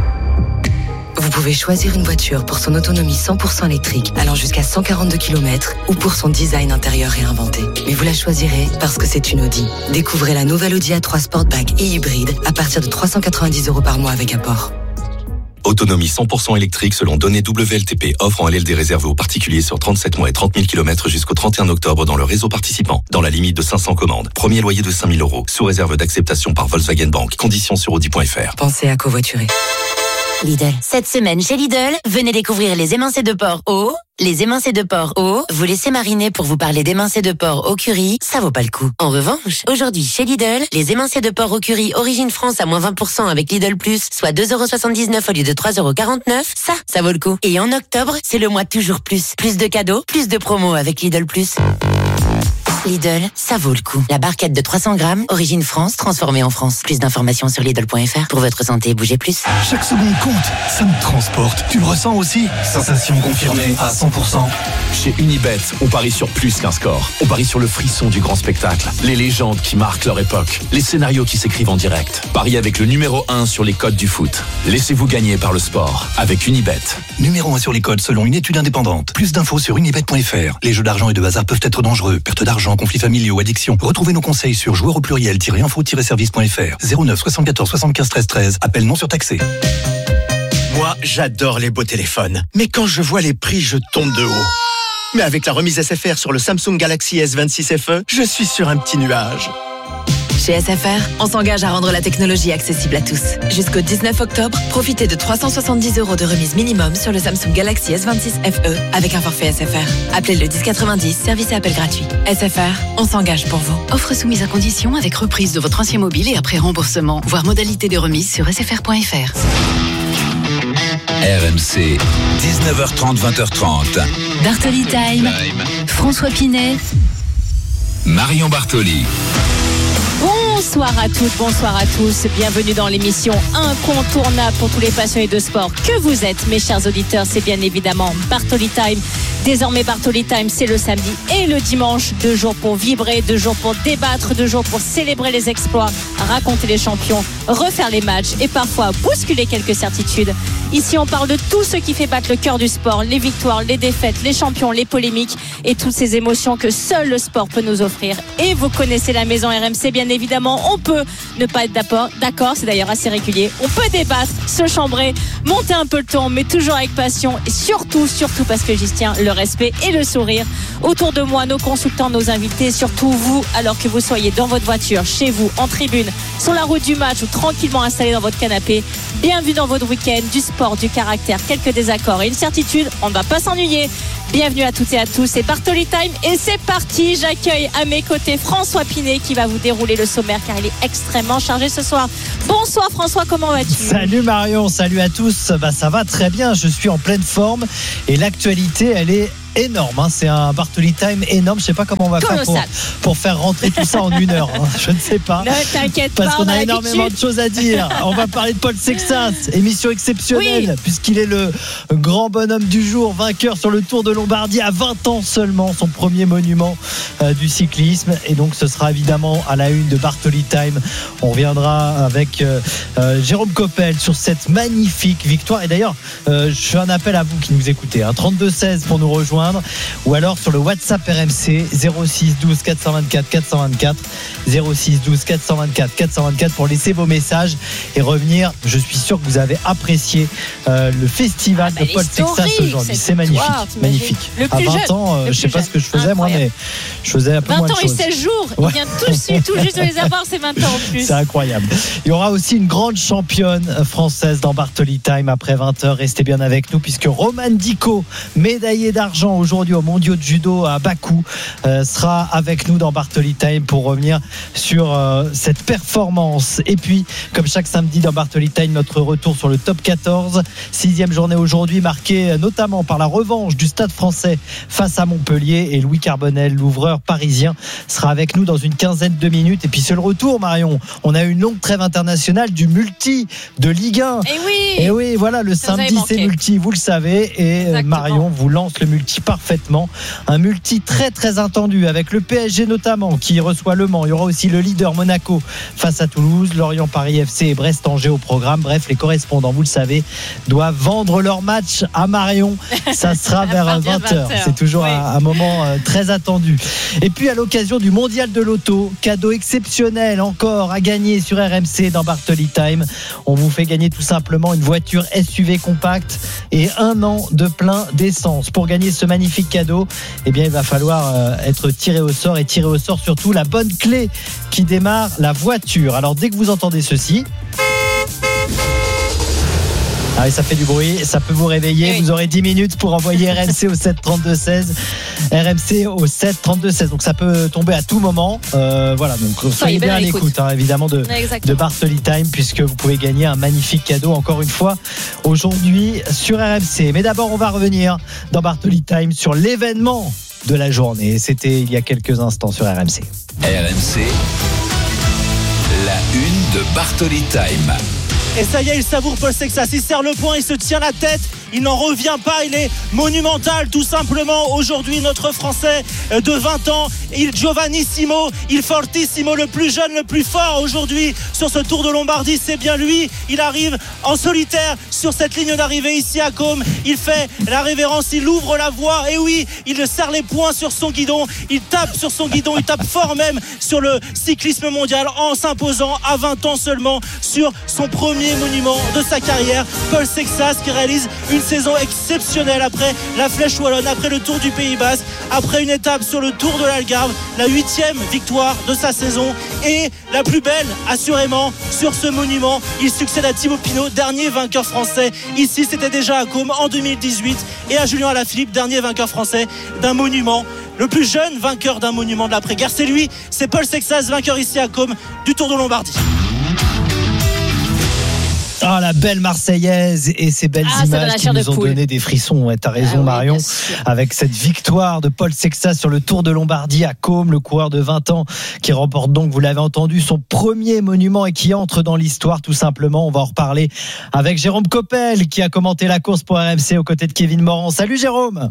Vous pouvez choisir une voiture pour son autonomie cent pour cent électrique, allant jusqu'à cent quarante-deux kilomètres, ou pour son design intérieur réinventé. Mais vous la choisirez parce que c'est une Audi. Découvrez la nouvelle Audi A trois Sportback et hybride à partir de trois cent quatre-vingt-dix euros par mois avec apport. Autonomie cent pour cent électrique selon données W L T P. Offre en L L D réservée aux particuliers sur trente-sept mois et trente mille kilomètres jusqu'au trente et un octobre dans le réseau participant. Dans la limite de cinq cents commandes. Premier loyer de cinq mille euros. Sous réserve d'acceptation par Volkswagen Bank. Conditions sur audi point f r. Pensez à covoiturer. Lidl. Cette semaine chez Lidl, venez découvrir les émincés de porc au... Les émincés de porc au... Vous laissez mariner pour vous parler d'émincés de porc au curry, ça vaut pas le coup. En revanche, aujourd'hui chez Lidl, les émincés de porc au curry Origine France à moins vingt pour cent avec Lidl Plus, soit deux euros soixante-dix-neuf au lieu de trois euros quarante-neuf, ça, ça vaut le coup. Et en octobre, c'est le mois toujours plus. Plus de cadeaux, plus de promos avec Lidl Plus. Lidl, ça vaut le coup. La barquette de trois cents grammes, Origine France, transformée en France. Plus d'informations sur Lidl point f r. Pour votre santé, bougez plus. Chaque seconde compte, ça me transporte. Tu le ressens aussi? Sensation confirmée à cent pour cent. Chez Unibet, on parie sur plus qu'un score. On parie sur le frisson du grand spectacle, les légendes qui marquent leur époque, les scénarios qui s'écrivent en direct. Pariez avec le numéro un sur les codes du foot. Laissez-vous gagner par le sport avec Unibet. Numéro un sur les codes selon une étude indépendante. Plus d'infos sur unibet point f r. Les jeux d'argent et de hasard peuvent être dangereux. Perte d'argent, conflits familiaux, addiction. Retrouvez nos conseils sur joueurs au pluriel-info-service point f r. zéro neuf soixante-quatorze soixante-quinze treize treize. Appel non surtaxé. Moi, j'adore les beaux téléphones. Mais quand je vois les prix, je tombe de haut. Mais avec la remise S F R sur le Samsung Galaxy S vingt-six F E, je suis sur un petit nuage. Chez S F R, on s'engage à rendre la technologie accessible à tous. Jusqu'au dix-neuf octobre, profitez de trois cent soixante-dix euros de remise minimum sur le Samsung Galaxy S vingt-six F E avec un forfait S F R. Appelez le dix quatre-vingt-dix, service et appel gratuit. S F R, on s'engage pour vous. Offre soumise à condition avec reprise de votre ancien mobile et après remboursement. Voir modalité de remise sur s f r point f r. R M C, dix-neuf heures trente, vingt heures trente. Bartoli Time. François Pinet. Marion Bartoli. Bonsoir à toutes, bonsoir à tous. Bienvenue dans l'émission incontournable pour tous les passionnés de sport que vous êtes, mes chers auditeurs. C'est bien évidemment Bartoli Time. Désormais, Bartoli Time, c'est le samedi et le dimanche. Deux jours pour vibrer, deux jours pour débattre, deux jours pour célébrer les exploits, raconter les champions, refaire les matchs et parfois bousculer quelques certitudes. Ici, on parle de tout ce qui fait battre le cœur du sport, les victoires, les défaites, les champions, les polémiques et toutes ces émotions que seul le sport peut nous offrir. Et vous connaissez la maison R M C, bien évidemment. On peut ne pas être d'accord, c'est d'ailleurs assez régulier. On peut débattre, se chambrer, monter un peu le ton, mais toujours avec passion et surtout, surtout parce que j'y tiens, le respect et le sourire. Autour de moi, nos consultants, nos invités, surtout vous, alors que vous soyez dans votre voiture, chez vous, en tribune, sur la route du match ou tranquillement installé dans votre canapé. Bienvenue dans votre week-end, du sport, du caractère, quelques désaccords et une certitude, on ne va pas s'ennuyer. Bienvenue à toutes et à tous, c'est Bartoli Time et c'est parti. J'accueille à mes côtés François Pinet qui va vous dérouler le sommaire car il est extrêmement chargé ce soir. Bonsoir François, comment vas-tu ? Salut Marion, salut à tous. Bah, ça va très bien, je suis en pleine forme et l'actualité elle est énorme, hein. C'est un Bartoli Time énorme. Je sais pas comment on va Colossal. faire pour, pour faire rentrer tout ça en une heure, hein. Je ne sais pas. Ne t'inquiète parce pas, qu'on on a, a énormément de choses à dire. On va parler de Paul Sexas, émission exceptionnelle, oui, puisqu'il est le grand bonhomme du jour, vainqueur sur le Tour de Lombardie à vingt ans seulement, son premier monument euh, du cyclisme. Et donc ce sera évidemment à la une de Bartoli Time. On reviendra avec euh, euh, Jérôme Coppel sur cette magnifique victoire. Et d'ailleurs, euh, je fais un appel à vous qui nous écoutez, hein, trente-deux seize pour nous rejoindre, ou alors sur le WhatsApp R M C zéro six douze quatre cent vingt-quatre quatre cent vingt-quatre, zéro six douze quatre cent vingt-quatre quatre cent vingt-quatre pour laisser vos messages et revenir. Je suis sûr que vous avez apprécié euh, le festival ah, bah, de Paul Sexas aujourd'hui. C'est magnifique, victoire, magnifique. Le plus à vingt jeune, ans, euh, je sais pas jeune. ce que je faisais Incroyable. moi, mais je faisais un peu moins de choses. vingt ans et seize jours, Ouais. il vient tout, tout juste de les avoir, ces vingt ans en plus. C'est incroyable. Il y aura aussi une grande championne française dans Bartoli Time après vingt heures. Restez bien avec nous puisque Roman Dico, médaillé d'argent aujourd'hui aux mondiaux de judo à Bakou, euh, sera avec nous dans Bartoli Time pour revenir sur euh, cette performance. Et puis, comme chaque samedi dans Bartoli Time, notre retour sur le top quatorze. Sixième journée aujourd'hui, marquée notamment par la revanche du Stade Français face à Montpellier. Et Louis Carbonel, l'ouvreur parisien, sera avec nous dans une quinzaine de minutes. Et puis c'est le retour, Marion. On a eu une longue trêve internationale du multi de Ligue un. Et oui. Et oui, voilà, le Ça samedi c'est multi, vous le savez. Et Exactement. Marion vous lance le multi parfaitement. Un multi très très attendu avec le P S G notamment qui reçoit Le Mans. Il y aura aussi le leader Monaco face à Toulouse, Lorient Paris F C et Brest Angers au programme. Bref, les correspondants, vous le savez, doivent vendre leur match à Marion. Ça sera vers vingt heures. C'est toujours oui. un, un moment euh, très attendu. Et puis à l'occasion du mondial de l'auto, cadeau exceptionnel encore à gagner sur R M C dans Bartoli Time. On vous fait gagner tout simplement une voiture S U V compacte et un an de plein d'essence. Pour gagner ce magnifique cadeau, eh bien, il va falloir euh, être tiré au sort et tirer au sort surtout la bonne clé qui démarre la voiture. Alors dès que vous entendez ceci, ah oui, ça fait du bruit, ça peut vous réveiller. Oui. Vous aurez dix minutes pour envoyer R M C au sept trente-deux seize. R M C au sept trente-deux seize. Donc ça peut tomber à tout moment. Euh, voilà, donc soyez, soyez bien à l'écoute, hein, évidemment, de, de Bartoli Time, puisque vous pouvez gagner un magnifique cadeau, encore une fois, aujourd'hui sur R M C. Mais d'abord, on va revenir dans Bartoli Time sur l'événement de la journée. C'était il y a quelques instants sur R M C. R M C, la une de Bartoli Time. Et ça y est, il savoure Paul Sexas, il serre le poing, il se tient la tête, il n'en revient pas, il est monumental tout simplement aujourd'hui, notre Français de vingt ans, il Giovannissimo, il Fortissimo, le plus jeune, le plus fort aujourd'hui sur ce Tour de Lombardie, c'est bien lui, il arrive en solitaire sur cette ligne d'arrivée ici à Côme, il fait la révérence, il ouvre la voie, et oui, il serre les poings sur son guidon, il tape sur son guidon, il tape fort même sur le cyclisme mondial en s'imposant à vingt ans seulement sur son premier monument de sa carrière. Paul Sexas qui réalise une saison exceptionnelle après la Flèche Wallonne, après le Tour du Pays Basque, après une étape sur le Tour de l'Algarve, la huitième victoire de sa saison et la plus belle assurément sur ce monument. Il succède à Thibaut Pinot, dernier vainqueur français ici, c'était déjà à Côme en deux mille dix-huit, et à Julien Alaphilippe, dernier vainqueur français d'un monument. Le plus jeune vainqueur d'un monument de l'après-guerre, c'est lui, c'est Paul Sexas, vainqueur ici à Côme du Tour de Lombardie. Ah, oh, la belle Marseillaise et ces belles ah, images qui nous ont poule. donné des frissons. Ouais, t'as raison, ah, oui, Marion. Avec cette victoire de Paul Sexas sur le Tour de Lombardie à Côme, le coureur de vingt ans qui remporte donc, vous l'avez entendu, son premier monument et qui entre dans l'histoire tout simplement. On va en reparler avec Jérôme Coppel qui a commenté la course pour R M C aux côtés de Kevin Morand. Salut Jérôme.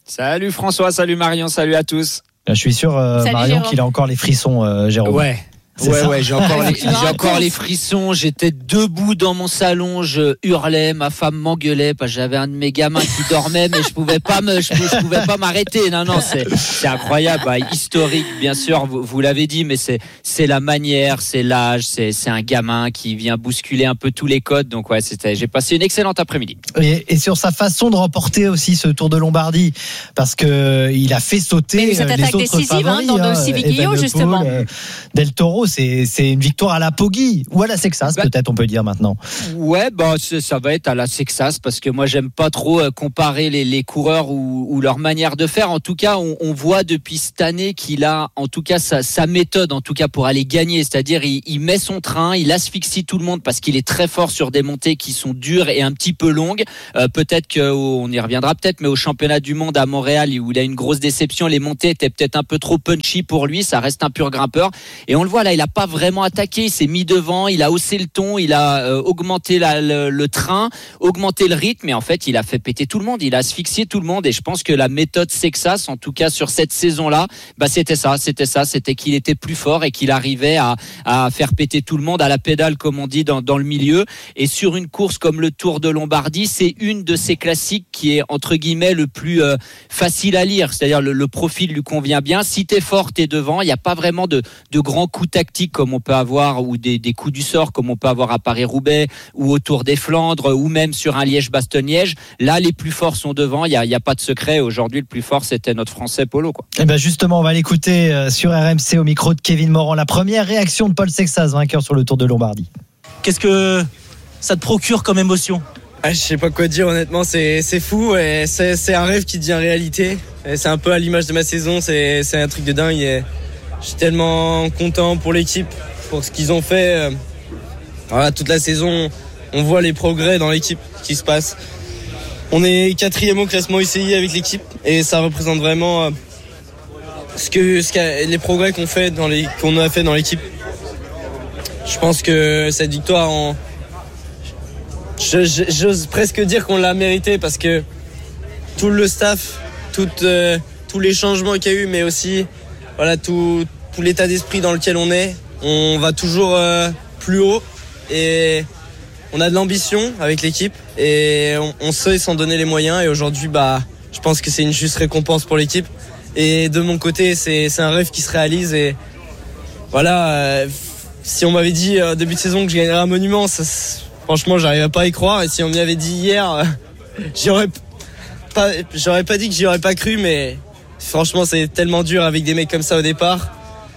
Salut François, salut Marion, salut à tous. Je suis sûr, euh, Salut, Marion, Jérôme. qu'il a encore les frissons, euh, Jérôme. Ouais. C'est ouais, ça. ouais, j'ai encore, les, Tu me j'ai encore racontes. les frissons. J'étais debout dans mon salon, je hurlais, ma femme m'engueulait parce que j'avais un de mes gamins qui dormait, mais je pouvais pas me, je, je pouvais pas m'arrêter. Non, non, c'est, c'est incroyable, bah, historique, bien sûr. Vous, vous l'avez dit, mais c'est, c'est la manière, c'est l'âge, c'est, c'est un gamin qui vient bousculer un peu tous les codes. Donc ouais, c'était, j'ai passé une excellente après-midi. Et, et sur sa façon de remporter aussi ce Tour de Lombardie, parce que il a fait sauter Mais cette euh, les attaque autres décisive, favoris, hein, dans le hein, Civiglio, Evenepoel, justement. euh, Del Toro, c'est, c'est une victoire à la Poggi ou à la Sexas, Bah, peut-être on peut dire maintenant. Ouais, bah c'est- ça va être à la Sexas parce que moi j'aime pas trop euh, comparer les, les coureurs ou, ou leur manière de faire. En tout cas, on, on voit depuis cette année qu'il a, en tout cas, sa, sa méthode, en tout cas pour aller gagner. C'est-à-dire, il, il met son train, il asphyxie tout le monde parce qu'il est très fort sur des montées qui sont dures et un petit peu longues. Euh, peut-être que on y reviendra peut-être, mais au championnat du monde à Montréal où il a une grosse déception, les montées étaient peut-être un peu trop punchy pour lui. Ça reste un pur grimpeur et on le voit là, il a pas vraiment attaqué. Il s'est mis devant, il a haussé le ton, il a euh, augmenté la, le, le train, augmenté le rythme, et en fait, il a fait péter tout le monde, il a asphyxié tout le monde. Et je pense que la méthode Sexas, en tout cas sur cette saison-là, bah c'était ça, c'était ça, c'était qu'il était plus fort et qu'il arrivait à, à faire péter tout le monde à la pédale, comme on dit dans, dans le milieu. Et sur une course comme le Tour de Lombardie, c'est une de ces classiques qui est entre guillemets le plus euh, facile à lire, c'est-à-dire le, le profil lui convient bien. Si t'es fort, t'es devant. Il n'y a pas vraiment de, de grands coups tactiques comme on peut avoir ou des, des coups du sort comme on peut avoir à Paris-Roubaix ou au Tour des Flandres ou même sur un Liège-Bastogne-Liège. Là, les plus forts sont devant. Il n'y a, y a pas de secret. Aujourd'hui, le plus fort, c'était notre Français Polo, quoi. Et ben justement, on va l'écouter euh, sur R M C au micro de Kevin Morand. La première réaction de Paul Sexas, vainqueur sur le Tour de Lombardie. Qu'est-ce que ça te procure comme émotion? Ah, je sais pas quoi dire, honnêtement, c'est, c'est fou et c'est, c'est un rêve qui devient réalité. Et c'est un peu à l'image de ma saison, c'est, c'est un truc de dingue. Et je suis tellement content pour l'équipe, pour ce qu'ils ont fait. Voilà, toute la saison, on voit les progrès dans l'équipe qui se passent. On est quatrième au classement U C I avec l'équipe et ça représente vraiment ce que, ce qu'a, les progrès qu'on fait dans les, qu'on a fait dans l'équipe. Je pense que cette victoire, en, je, je, j'ose presque dire qu'on l'a mérité parce que tout le staff, tout, euh, tous les changements qu'il y a eu, mais aussi voilà, tout, tout l'état d'esprit dans lequel on est, on va toujours euh, plus haut et on a de l'ambition avec l'équipe et on, on sait s'en donner les moyens. Et aujourd'hui, bah, je pense que c'est une juste récompense pour l'équipe. Et de mon côté, c'est, c'est un rêve qui se réalise. Et voilà, euh, si on m'avait dit euh, début de saison que je gagnerais un monument, ça, franchement, j'arrivais pas à y croire. Et si on m'y avait dit hier, euh, j'aurais pas, j'aurais pas dit que j'y aurais pas cru. Mais franchement, c'est tellement dur avec des mecs comme ça au départ.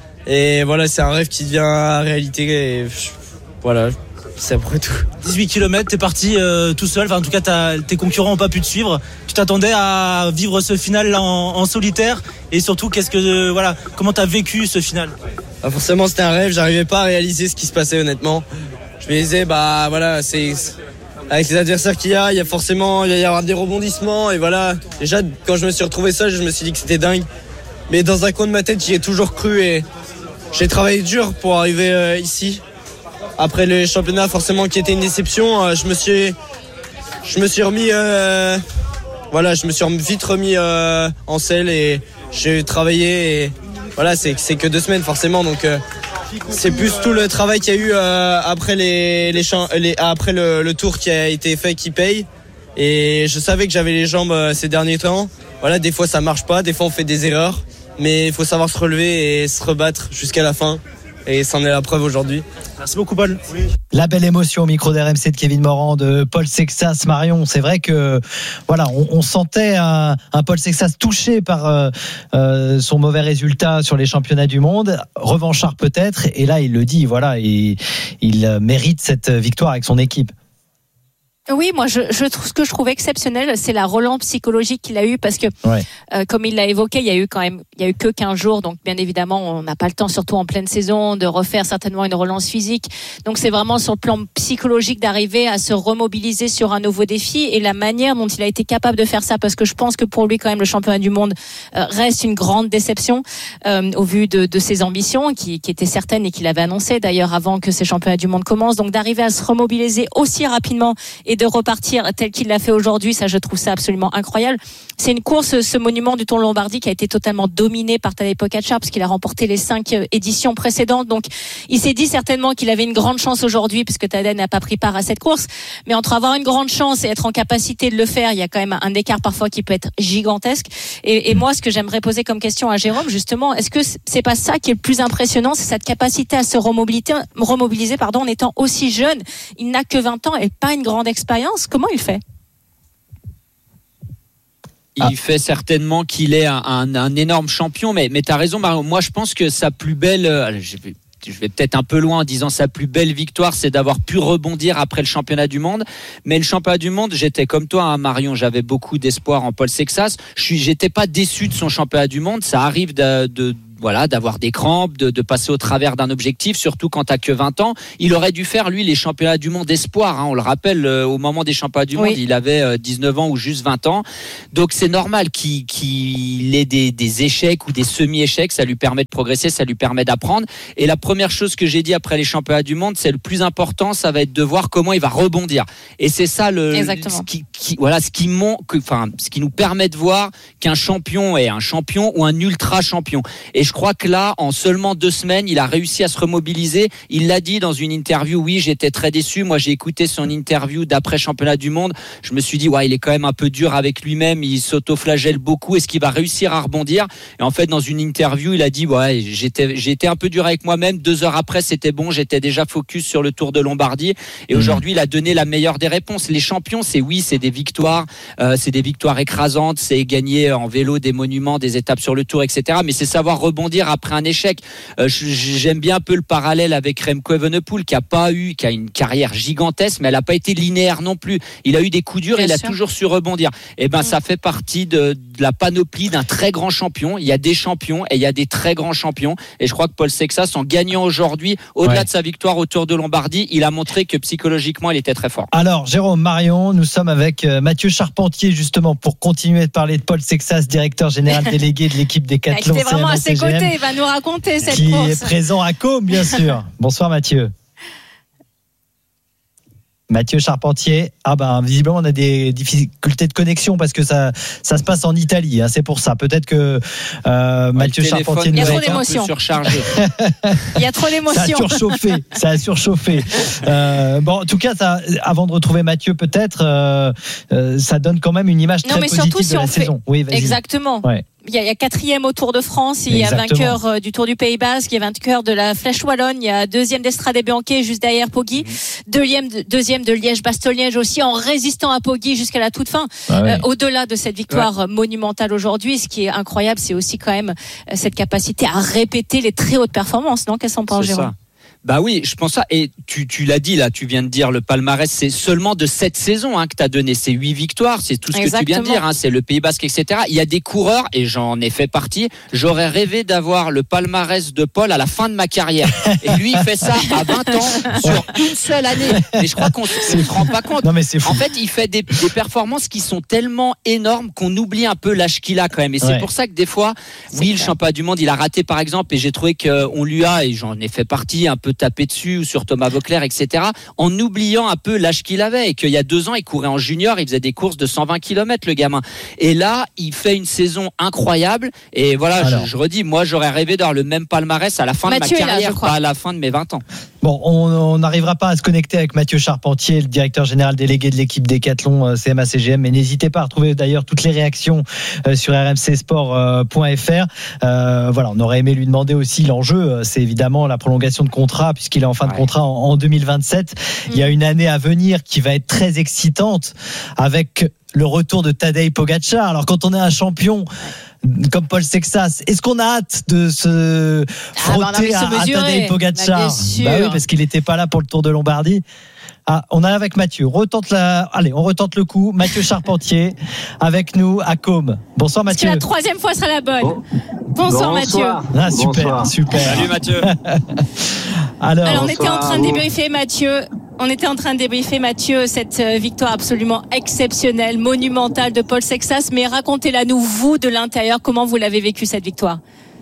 Et voilà, c'est un rêve qui devient réalité. Et voilà, c'est après tout. dix-huit kilomètres, t'es parti euh, tout seul. Enfin, en tout cas, t'as, tes concurrents n'ont pas pu te suivre. Tu t'attendais à vivre ce final là en, en solitaire. Et surtout, qu'est-ce que, euh, voilà, comment t'as vécu ce final? Bah forcément, c'était un rêve. J'arrivais pas à réaliser ce qui se passait, honnêtement. Je me disais, bah voilà, c'est avec les adversaires qu'il y a, il y a forcément, il va y avoir des rebondissements. Et voilà, déjà, quand je me suis retrouvé seul, je me suis dit que c'était dingue. Mais dans un coin de ma tête, j'y ai toujours cru et j'ai travaillé dur pour arriver euh, ici. Après le championnat, forcément, qui était une déception, euh, je me suis, je me suis remis, euh, voilà, je me suis vite remis euh, en selle et j'ai travaillé. Et voilà, c'est, c'est que deux semaines forcément, donc euh, c'est plus tout le travail qu'il y a eu euh, après les, les, champs, les après le, le tour qui a été fait qui paye. Et je savais que j'avais les jambes euh, ces derniers temps. Voilà, des fois ça marche pas, des fois on fait des erreurs, mais il faut savoir se relever et se rebattre jusqu'à la fin. Et c'en est la preuve aujourd'hui. Merci beaucoup, Paul. Oui. La belle émotion au micro d'R M C de Kevin Morand, de Paul Sexas. Marion, c'est vrai que voilà, on, on sentait un, un Paul Sexas touché par euh, euh, son mauvais résultat sur les championnats du monde, revanchard peut-être. Et là, il le dit, voilà, il, il mérite cette victoire avec son équipe. Oui, moi, je, je trouve ce que je trouve exceptionnel, c'est la relance psychologique qu'il a eu parce que, ouais. euh, comme il l'a évoqué, il y a eu quand même, il y a eu que quinze jours, donc bien évidemment, on n'a pas le temps, surtout en pleine saison, de refaire certainement une relance physique. Donc c'est vraiment sur le plan psychologique d'arriver à se remobiliser sur un nouveau défi et la manière dont il a été capable de faire ça, parce que je pense que pour lui, quand même, le championnat du monde euh, reste une grande déception euh, au vu de, de ses ambitions, qui, qui étaient certaines et qu'il avait annoncé d'ailleurs avant que ces championnats du monde commencent. Donc d'arriver à se remobiliser aussi rapidement et de repartir tel qu'il l'a fait aujourd'hui, ça je trouve ça absolument incroyable. C'est une course, ce monument du Tour de Lombardie, qui a été totalement dominé par Tadej Pogačar parce qu'il a remporté les cinq éditions précédentes. Donc il s'est dit certainement qu'il avait une grande chance aujourd'hui puisque Tadej n'a pas pris part à cette course. Mais entre avoir une grande chance et être en capacité de le faire, il y a quand même un écart parfois qui peut être gigantesque. Et, et moi, ce que j'aimerais poser comme question à Jérôme, justement, est-ce que c'est pas ça qui est le plus impressionnant, c'est cette capacité à se remobiliser, remobiliser pardon, en étant aussi jeune. Il n'a que vingt ans et pas une grande expérience. Comment il fait ? Il ah. fait certainement qu'il est un, un, un énorme champion, mais, mais tu as raison, Marion. Moi, je pense que sa plus belle... Allez, je vais, je vais peut-être un peu loin en disant sa plus belle victoire, c'est d'avoir pu rebondir après le championnat du monde. Mais le championnat du monde, j'étais comme toi, hein, Marion, j'avais beaucoup d'espoir en Paul Sexas. Je suis, j'étais pas déçu de son championnat du monde. Ça arrive de... de voilà, d'avoir des crampes, de, de passer au travers d'un objectif, surtout quand t'as que vingt ans. Il aurait dû faire, lui, les championnats du monde espoir, hein. On le rappelle, euh, au moment des championnats du monde, oui. il avait euh, dix-neuf ans ou juste vingt ans. Donc, c'est normal qu'il, qu'il ait des, des échecs ou des semi-échecs. Ça lui permet de progresser, ça lui permet d'apprendre. Et la première chose que j'ai dit après les championnats du monde, c'est le plus important, ça va être de voir comment il va rebondir. Et c'est ça le, ce qui, qui, voilà, ce qui mon, que, enfin, ce qui nous permet de voir qu'un champion est un champion ou un ultra champion. Et je crois que là, en seulement deux semaines, il a réussi à se remobiliser. Il l'a dit dans une interview, oui, j'étais très déçu. Moi, j'ai écouté son interview d'après championnat du monde. Je me suis dit, ouais, il est quand même un peu dur avec lui-même. Il s'auto-flagelle beaucoup. Est-ce qu'il va réussir à rebondir ? Et en fait, dans une interview, il a dit, ouais, j'étais, j'ai été un peu dur avec moi-même. Deux heures après, c'était bon. J'étais déjà focus sur le Tour de Lombardie. Et mmh. aujourd'hui, il a donné la meilleure des réponses. Les champions, c'est oui, c'est des victoires. Euh, c'est des victoires écrasantes. C'est gagner en vélo des monuments, des étapes sur le Tour, et cetera. Mais c'est savoir rebondir après un échec. Euh, j'aime bien un peu le parallèle avec Remco Evenepoel qui a pas eu, qui a une carrière gigantesque, mais elle a pas été linéaire non plus. Il a eu des coups durs, et il a toujours su rebondir. Et ben, mmh. ça fait partie de, de la panoplie d'un très grand champion. Il y a des champions et il y a des très grands champions. Et je crois que Paul Sexas, en gagnant aujourd'hui, au-delà ouais. de sa victoire au Tour de Lombardie, il a montré que psychologiquement, il était très fort. Alors, Jérôme, Marion, nous sommes avec Mathieu Charpentier justement pour continuer de parler de Paul Sexas, directeur général délégué de l'équipe Décathlon. C'était vraiment à ses côtés. Il va nous raconter cette qui course. Qui est présent à Côme, bien sûr. Bonsoir Mathieu. Mathieu Charpentier. Ah ben visiblement on a des difficultés de connexion parce que ça ça se passe en Italie. Hein, c'est pour ça. Peut-être que euh, Mathieu Charpentier. Il y a trop d'émotions. Surchargé. Il y a trop d'émotions. Ça a surchauffé. Ça a surchauffé. Euh, bon, en tout cas, ça, avant de retrouver Mathieu, peut-être, euh, euh, ça donne quand même une image très non, mais positive surtout, si de la on saison. Fait... Oui, vas-y. Exactement. Ouais. Il y, a, il y a quatrième au Tour de France, il y a Exactement. vainqueur euh, du Tour du Pays Basque, il y a vainqueur de la Flèche Wallonne, il y a deuxième d'Estrade Bianchi juste derrière Poggi, mmh. deuxième, de, deuxième de Liège-Bastogne-Liège aussi en résistant à Poggi jusqu'à la toute fin. Ah ouais. euh, au-delà de cette victoire ouais. monumentale aujourd'hui, ce qui est incroyable, c'est aussi quand même cette capacité à répéter les très hautes performances, non ? Qu'est-ce qu'on pense, Jérôme ? Bah oui, je pense ça. Et tu, tu l'as dit là, tu viens de dire le palmarès, c'est seulement de cette saison hein, que tu as donné. C'est huit victoires, c'est tout ce Exactement. que tu viens de dire. Hein, c'est le Pays Basque, et cetera. Il y a des coureurs, et j'en ai fait partie, j'aurais rêvé d'avoir le palmarès de Paul à la fin de ma carrière. Et lui, il fait ça à vingt ans sur une seule année. Mais je crois qu'on ne se rend pas compte. Non, mais c'est fou. En fait, il fait des, des performances qui sont tellement énormes qu'on oublie un peu l'âge qu'il a quand même. Et c'est ouais. pour ça que des fois, c'est oui, clair. le championnat du monde, il a raté par exemple, et j'ai trouvé qu'on lui a, et j'en ai fait partie, un peu tapé dessus ou sur Thomas Voeckler, et cetera, en oubliant un peu l'âge qu'il avait et qu'il y a deux ans, il courait en junior, il faisait des courses de cent vingt kilomètres, le gamin. Et là, il fait une saison incroyable. Et voilà, je, je redis, moi, j'aurais rêvé d'avoir le même palmarès à la fin Mathieu de ma carrière, là, pas à la fin de mes vingt ans. Bon, on n'arrivera pas à se connecter avec Mathieu Charpentier, le directeur général délégué de l'équipe Décathlon C M A C G M, mais n'hésitez pas à retrouver d'ailleurs toutes les réactions sur r m c sport point f r. Euh, voilà, on aurait aimé lui demander aussi l'enjeu, c'est évidemment la prolongation de contrat, puisqu'il est en fin ouais. de contrat en, en deux mille vingt-sept. Mmh. Il y a une année à venir qui va être très excitante avec le retour de Tadej Pogačar. Alors quand on est un champion comme Paul Sexas, est-ce qu'on a hâte de se frotter ah, bah à, à Tadej Pogačar ? Bah, bah oui, parce qu'il n'était pas là pour le Tour de Lombardie. Ah, on est avec Mathieu. Retente la... Allez, on retente le coup. Mathieu Charpentier avec nous à Côme. Bonsoir Mathieu. Est-ce que la troisième fois sera la bonne ? Bon. Bonsoir, Bonsoir Mathieu. Ah, super, Bonsoir. super. Salut Mathieu. Alors, Alors on était en train de débriefer Mathieu. On était en train de débriefer Mathieu cette victoire absolument exceptionnelle, monumentale de Paul Sexas. Mais racontez-la nous, vous, de l'intérieur, comment vous l'avez vécu cette victoire ?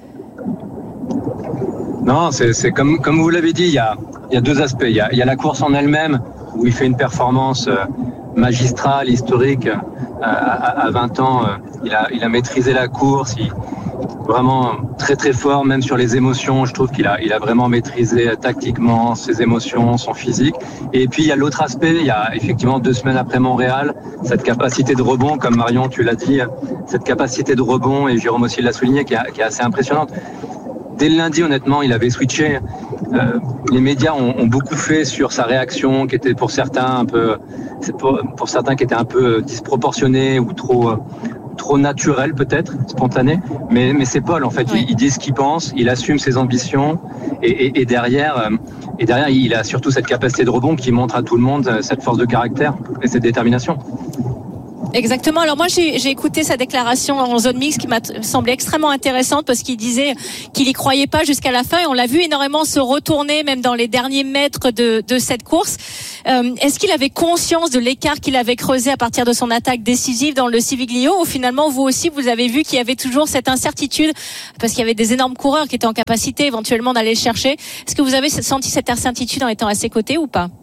Non, c'est, c'est comme, comme vous l'avez dit, il y a, il y a deux aspects. Il y a, il y a la course en elle-même, où il fait une performance euh, magistral, historique. À, à, à vingt ans, il a, il a maîtrisé la course. Il, vraiment très très fort, même sur les émotions. Je trouve qu'il a, il a vraiment maîtrisé tactiquement ses émotions, son physique. Et puis il y a l'autre aspect, il y a effectivement deux semaines après Montréal, cette capacité de rebond, comme Marion tu l'as dit, cette capacité de rebond, et Jérôme aussi l'a souligné, qui est, qui est assez impressionnante. Dès le lundi, honnêtement, il avait switché. Euh, les médias ont, ont beaucoup fait sur sa réaction, qui était pour certains un peu, pour, pour certains qui était un peu disproportionnée ou trop. trop naturel peut-être, spontané, mais, mais c'est Paul en fait, oui. il, il dit ce qu'il pense, il assume ses ambitions et, et, et, derrière, euh, et derrière il a surtout cette capacité de rebond qui montre à tout le monde euh, cette force de caractère et cette détermination. Exactement. Alors moi j'ai, j'ai écouté sa déclaration en zone mixte qui m'a t- semblé extrêmement intéressante parce qu'il disait qu'il y croyait pas jusqu'à la fin et on l'a vu énormément se retourner même dans les derniers mètres de, de cette course. Euh, est-ce qu'il avait conscience de l'écart qu'il avait creusé à partir de son attaque décisive dans le Civiglio ou finalement vous aussi vous avez vu qu'il y avait toujours cette incertitude parce qu'il y avait des énormes coureurs qui étaient en capacité éventuellement d'aller le chercher. Est-ce que vous avez senti cette incertitude en étant à ses côtés ou pas?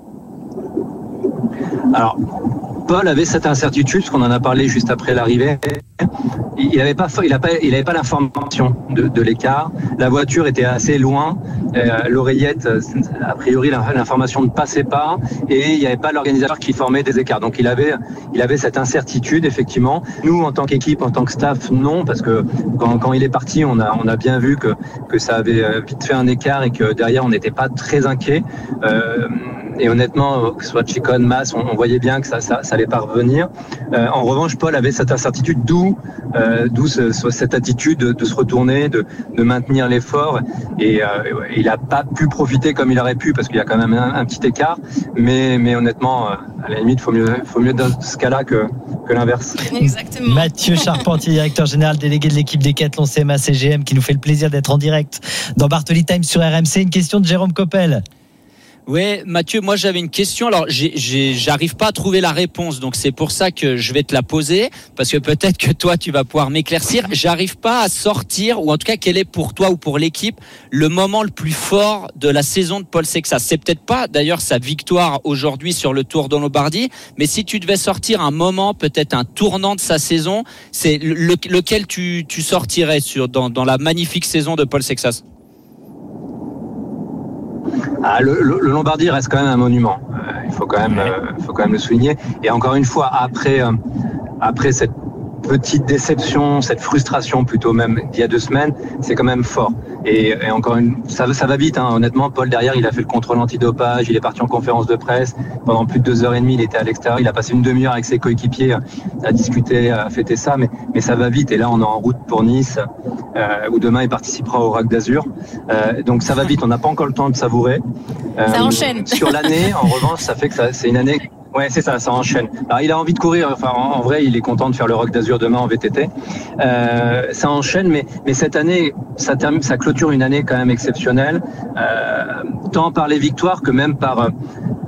Alors Paul avait cette incertitude, parce qu'on en a parlé juste après l'arrivée. Il n'avait pas, il a pas, il avait pas l'information de, de l'écart. La voiture était assez loin. Euh, l'oreillette, a priori, l'information ne passait pas, et il n'y avait pas l'organisateur qui formait des écarts. Donc il avait, il avait cette incertitude, effectivement. Nous, en tant qu'équipe, en tant que staff, non, parce que quand, quand il est parti, on a, on a bien vu que, que ça avait vite fait un écart et que derrière, on n'était pas très inquiet. Euh, Et honnêtement, que ce soit Chicone, Mas, on, on voyait bien que ça, ça, ça allait pas revenir. Euh, en revanche, Paul avait cette incertitude, d'où, euh, d'où ce, cette attitude de, de se retourner, de, de maintenir l'effort. Et euh, il n'a pas pu profiter comme il aurait pu parce qu'il y a quand même un, un petit écart. Mais, mais honnêtement, à la limite, faut mieux, faut mieux dans ce cas-là que, que l'inverse. Exactement. Mathieu Charpentier, directeur général délégué de l'équipe Décathlon C M A C G M, qui nous fait le plaisir d'être en direct dans Bartoli Time sur R M C. Une question de Jérôme Coppel. Ouais, Mathieu, moi j'avais une question. Alors, j'ai, j'ai, j'arrive pas à trouver la réponse, donc c'est pour ça que je vais te la poser, parce que peut-être que toi tu vas pouvoir m'éclaircir. J'arrive pas à sortir, ou en tout cas, quel est pour toi ou pour l'équipe le moment le plus fort de la saison de Paul Sexas? C'est peut-être pas d'ailleurs sa victoire aujourd'hui sur le Tour de Lombardie, mais si tu devais sortir un moment, peut-être un tournant de sa saison, c'est le, lequel tu, tu sortirais sur dans, dans la magnifique saison de Paul Sexas? Ah, le, le, le Lombardie reste quand même un monument. Euh, il faut quand même, euh, faut quand même le souligner. Et encore une fois, après, euh, après cette petite déception, cette frustration plutôt même d'il y a deux semaines, c'est quand même fort. Et, et encore une, ça, ça va vite, hein. Honnêtement. Paul derrière, il a fait le contrôle antidopage, il est parti en conférence de presse pendant plus de deux heures et demie. Il était à l'extérieur, il a passé une demi-heure avec ses coéquipiers à discuter, à fêter ça. Mais, mais ça va vite. Et là, on est en route pour Nice, euh, où demain il participera au Rock d'Azur. Euh, donc ça va vite. On n'a pas encore le temps de savourer. Euh, ça enchaîne. Sur l'année, en revanche, ça fait que ça, c'est une année. Ouais, c'est ça, ça enchaîne. Alors, il a envie de courir. Enfin, en, en vrai, il est content de faire le Rock d'Azur demain en V T T. Euh, ça enchaîne, mais, mais cette année, ça termine, ça clôture une année quand même exceptionnelle, euh, tant par les victoires que même par, euh,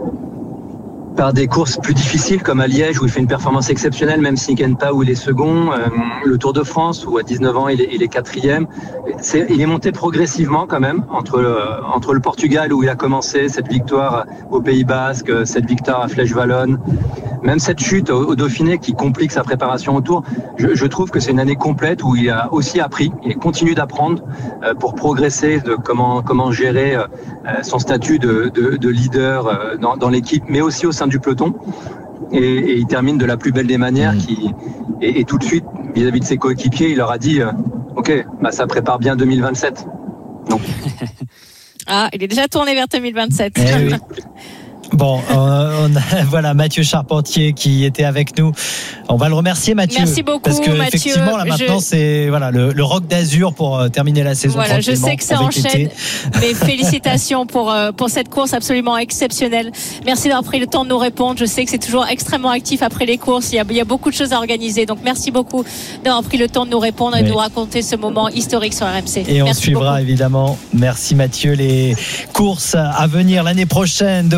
par des courses plus difficiles comme à Liège où il fait une performance exceptionnelle, même si Kenta où il est second, euh, le Tour de France où à dix-neuf ans il est, il est quatrième. C'est, il est monté progressivement quand même entre le, entre le Portugal où il a commencé, cette victoire au Pays Basque, cette victoire à Flèche Wallonne, même cette chute au, au Dauphiné qui complique sa préparation au Tour. Je, je trouve que c'est une année complète où il a aussi appris, il continue d'apprendre euh, pour progresser de comment comment gérer euh, son statut de, de, de leader euh, dans, dans l'équipe, mais aussi au sein du peloton. Et, et il termine de la plus belle des manières. Qui, et, et tout de suite, vis-à-vis de ses coéquipiers, il leur a dit euh, ok, bah ça prépare bien deux mille vingt-sept. Donc. Ah, il est déjà tourné vers deux mille vingt-sept. Eh oui. Bon, euh, on a, voilà Mathieu Charpentier qui était avec nous. On va le remercier, Mathieu. Merci beaucoup, parce que Mathieu. Effectivement, là maintenant, je... c'est voilà le, le Rock d'Azur pour euh, terminer la saison. Voilà, je sais que ça enchaîne, mais félicitations pour euh, pour cette course absolument exceptionnelle. Merci d'avoir pris le temps de nous répondre. Je sais que c'est toujours extrêmement actif après les courses. Il y a, il y a beaucoup de choses à organiser. Donc merci beaucoup d'avoir pris le temps de nous répondre et oui. de nous raconter ce moment historique sur R M C. Et merci on suivra beaucoup. Évidemment. Merci Mathieu. Les courses à venir l'année prochaine de Paul Sexas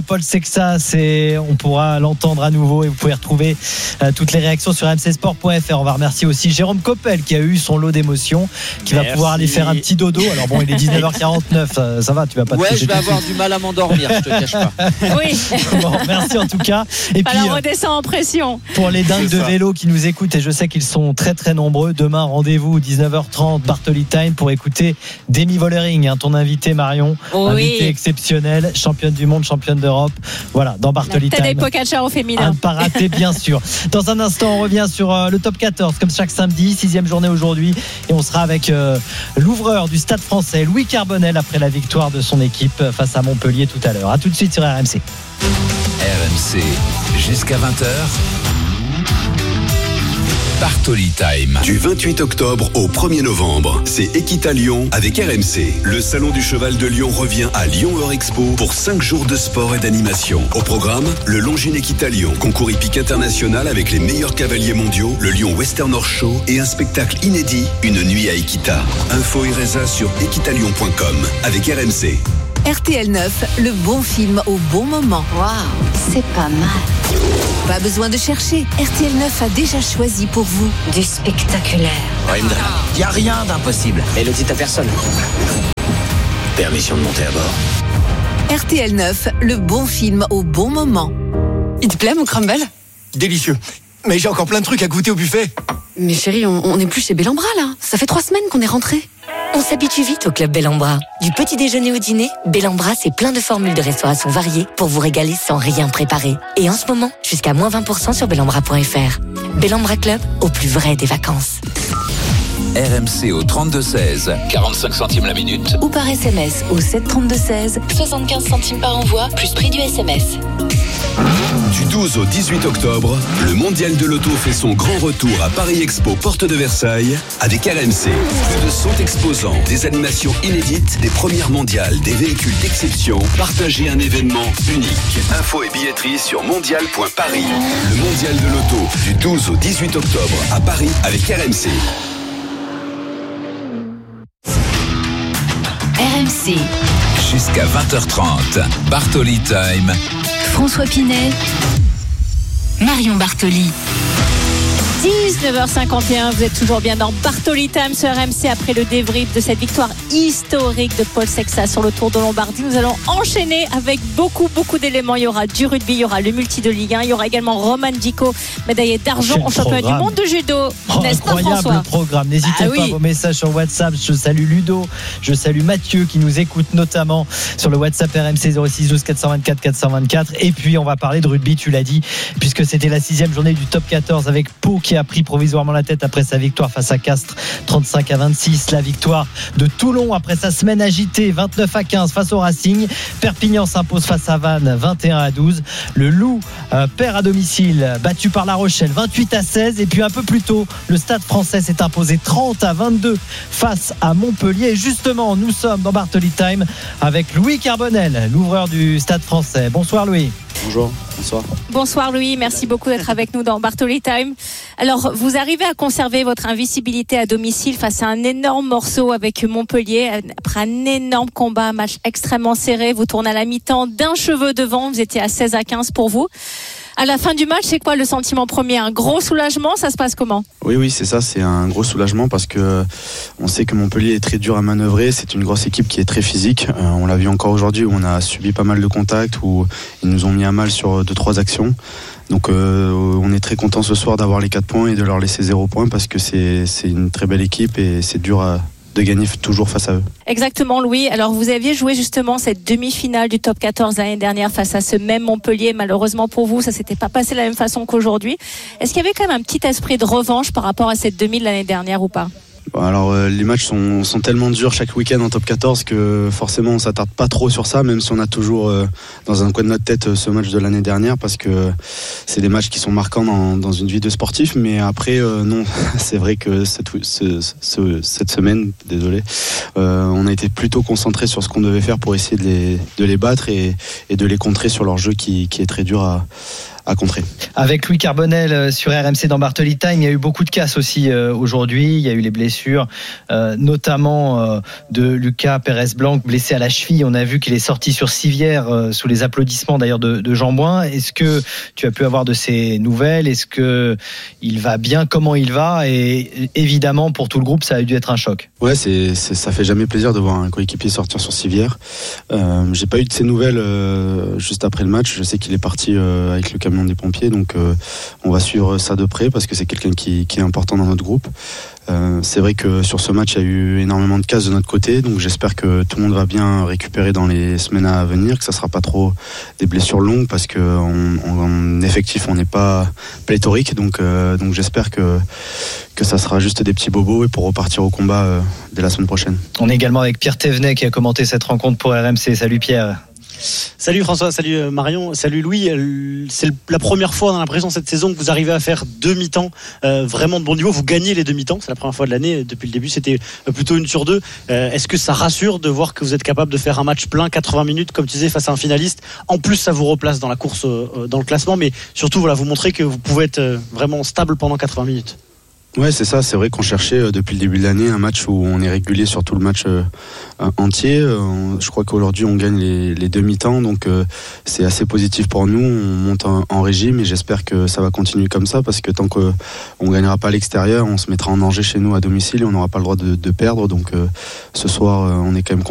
Texas et on pourra l'entendre à nouveau et vous pouvez retrouver euh, toutes les réactions sur r m c sport point f r. On va remercier aussi Jérôme Coppel qui a eu son lot d'émotions, qui Merci. va pouvoir aller faire un petit dodo. Alors bon, il est dix-neuf heures quarante-neuf, ça, ça va, tu vas pas te Ouais, coucher je vais tout de avoir suite. du mal à m'endormir, je te cache pas. Oui. Bon, merci en tout cas. Et puis, Alors euh, redescend en pression. pour les dingues C'est de ça. vélo qui nous écoutent, et je sais qu'ils sont très très nombreux, demain rendez-vous dix-neuf heures trente Bartoli Time pour écouter Demi Vollering, hein, ton invité Marion, Oui. invité exceptionnel, championne du monde, championne d'Europe, voilà, dans Bartoli Tadej Time. Pogacar au À féminin. ne pas rater, bien sûr. Dans un instant, on revient sur euh, le top quatorze, comme chaque samedi, sixième journée aujourd'hui, et on sera avec euh, l'ouvreur du Stade Français, Louis Carbonel, après la victoire de son équipe face à Montpellier tout à l'heure. À tout de suite sur R M C. R M C, jusqu'à vingt heures. Bartoli Time. Du vingt-huit octobre au premier novembre, c'est Equita Lyon avec R M C. Le salon du cheval de Lyon revient à Lyon Eurexpo pour cinq jours de sport et d'animation. Au programme, le Longines Equita Lyon, concours hippique international avec les meilleurs cavaliers mondiaux, le Lyon Western Horse Show et un spectacle inédit, une nuit à Equita. Info et résa sur equitalyon point com avec R M C. R T L neuf, le bon film au bon moment. Waouh, c'est pas mal. Pas besoin de chercher, R T L neuf a déjà choisi pour vous. Du spectaculaire. Indra, il n'y a rien d'impossible. Et le dit à personne. Permission de monter à bord. R T L neuf, le bon film au bon moment. Il te plaît mon crumble? Délicieux. Mais j'ai encore plein de trucs à goûter au buffet. Mais chérie, on, on est plus chez Bellambra là. Ça fait trois semaines qu'on est rentrés. On s'habitue vite au Club Bellambra. Du petit déjeuner au dîner, Bellambra, c'est plein de formules de restauration variées pour vous régaler sans rien préparer. Et en ce moment, jusqu'à moins vingt pour cent sur bellambra point f r. Bellambra Club, au plus vrai des vacances. R M C au trente-deux seize, quarante-cinq centimes la minute. Ou par S M S au sept trente-deux seize, soixante-quinze centimes par envoi, plus prix du S M S. Du douze au dix-huit octobre, le Mondial de l'Auto fait son grand retour à Paris Expo, porte de Versailles, avec R M C. Plus de cent exposants, des animations inédites, des premières mondiales, des véhicules d'exception. Partagez un événement unique. Infos et billetterie sur mondial point paris. Le Mondial de l'Auto, du douze au dix-huit octobre, à Paris, avec R M C. R M C. Jusqu'à vingt heures trente, Bartoli Time. François Pinet, Marion Bartoli. dix-neuf heures cinquante et un, vous êtes toujours bien dans Bartoli Time sur R M C après le débrief de cette victoire historique de Paul Sexas sur le Tour de Lombardie. Nous allons enchaîner avec beaucoup, beaucoup d'éléments. Il y aura du rugby, il y aura le multi de Ligue un, il y aura également Roman Dico, médaillé d'argent Quel en championnat programme. du monde de judo. Oh, N'est-ce pas, incroyable François? programme. N'hésitez Ah pas oui. à vos messages sur WhatsApp. Je salue Ludo, je salue Mathieu qui nous écoute notamment sur le WhatsApp R M C zéro six douze quatre cent vingt-quatre quatre cent vingt-quatre. Et puis on va parler de rugby, tu l'as dit, puisque c'était la sixième journée du top quatorze avec Pau qui a pris provisoirement la tête après sa victoire face à Castres trente-cinq à vingt-six. La victoire de Toulon après sa semaine agitée vingt-neuf à quinze face au Racing. Perpignan s'impose face à Vannes vingt et un à douze. Le Loup euh, perd à domicile, battu par La Rochelle vingt-huit à seize. Et puis un peu plus tôt, le Stade Français s'est imposé trente à vingt-deux face à Montpellier. Et justement, nous sommes dans Bartoli Time avec Louis Carbonel, l'ouvreur du Stade Français. Bonsoir Louis. Bonjour, bonsoir. Bonsoir Louis, merci beaucoup d'être avec nous dans Bartoli Time. Alors, vous arrivez à conserver votre invisibilité à domicile face à un énorme morceau avec Montpellier. Après un énorme combat, un match extrêmement serré, vous tournez à la mi-temps d'un cheveu devant, vous étiez à seize à quinze pour vous. À la fin du match, c'est quoi le sentiment premier? Un gros soulagement, ça se passe comment? Oui, oui, c'est ça, c'est un gros soulagement parce que on sait que Montpellier est très dur à manœuvrer. C'est une grosse équipe qui est très physique. Euh, on l'a vu encore aujourd'hui où on a subi pas mal de contacts, où ils nous ont mis à mal sur deux, trois actions. Donc euh, on est très content ce soir d'avoir les quatre points et de leur laisser zéro point parce que c'est, c'est une très belle équipe et c'est dur à, de gagner toujours face à eux. Exactement Louis, alors vous aviez joué justement cette demi-finale du top quatorze l'année dernière face à ce même Montpellier. Malheureusement pour vous, ça s'était pas passé de la même façon qu'aujourd'hui. Est-ce qu'il y avait quand même un petit esprit de revanche par rapport à cette demi de l'année dernière ou pas? Alors euh, les matchs sont, sont tellement durs chaque week-end en top quatorze que forcément on s'attarde pas trop sur ça, même si on a toujours euh, dans un coin de notre tête euh, ce match de l'année dernière parce que c'est des matchs qui sont marquants dans, dans une vie de sportif. Mais après euh, non, c'est vrai que cette, ce, ce, cette semaine, désolé, euh, on a été plutôt concentré sur ce qu'on devait faire pour essayer de les, de les battre et, et de les contrer sur leur jeu qui, qui est très dur à à contrer. Avec Louis Carbonel sur R M C dans Bartoli Time, il y a eu beaucoup de casses aussi euh, aujourd'hui. Il y a eu les blessures, euh, notamment euh, de Lucas Pérez-Blanc, blessé à la cheville. On a vu qu'il est sorti sur civière euh, sous les applaudissements d'ailleurs de, de Jean Bouin. Est-ce que tu as pu avoir de ces nouvelles? Est-ce que il va bien? Comment il va? Et évidemment, pour tout le groupe, ça a dû être un choc. Ouais, c'est, c'est, ça fait jamais plaisir de voir un coéquipier sortir sur civière. Euh, j'ai pas eu de ces nouvelles euh, juste après le match. Je sais qu'il est parti euh, avec le camion des pompiers, donc euh, on va suivre ça de près parce que c'est quelqu'un qui, qui est important dans notre groupe. Euh, c'est vrai que sur ce match, il y a eu énormément de casses de notre côté, donc j'espère que tout le monde va bien récupérer dans les semaines à venir, que ça sera pas trop des blessures longues parce que on, on, en effectif, on n'est pas pléthorique, donc euh, donc j'espère que que ça sera juste des petits bobos et pour repartir au combat euh, dès la semaine prochaine. On est également avec Pierre Thévenet qui a commenté cette rencontre pour R M C. Salut Pierre. Salut François, salut Marion, salut Louis. C'est la première fois, on a l'impression cette saison que vous arrivez à faire deux mi-temps euh, vraiment de bon niveau. Vous gagnez les deux mi-temps, c'est la première fois de l'année. Depuis le début, c'était plutôt une sur deux. Euh, est-ce que ça rassure de voir que vous êtes capable de faire un match plein, quatre-vingts minutes, comme tu disais, face à un finaliste? En plus, ça vous replace dans la course, euh, dans le classement, mais surtout, voilà, vous montrez que vous pouvez être euh, vraiment stable pendant quatre-vingts minutes. Ouais, c'est ça. C'est vrai qu'on cherchait euh, depuis le début de l'année un match où on est régulier sur tout le match euh, entier. Euh, je crois qu'aujourd'hui on gagne les, les deux mi-temps, donc euh, c'est assez positif pour nous. On monte en, en régime et j'espère que ça va continuer comme ça parce que tant qu'on ne gagnera pas à l'extérieur, on se mettra en danger chez nous à domicile et on n'aura pas le droit de, de perdre. Donc euh, ce soir, euh, on est quand même content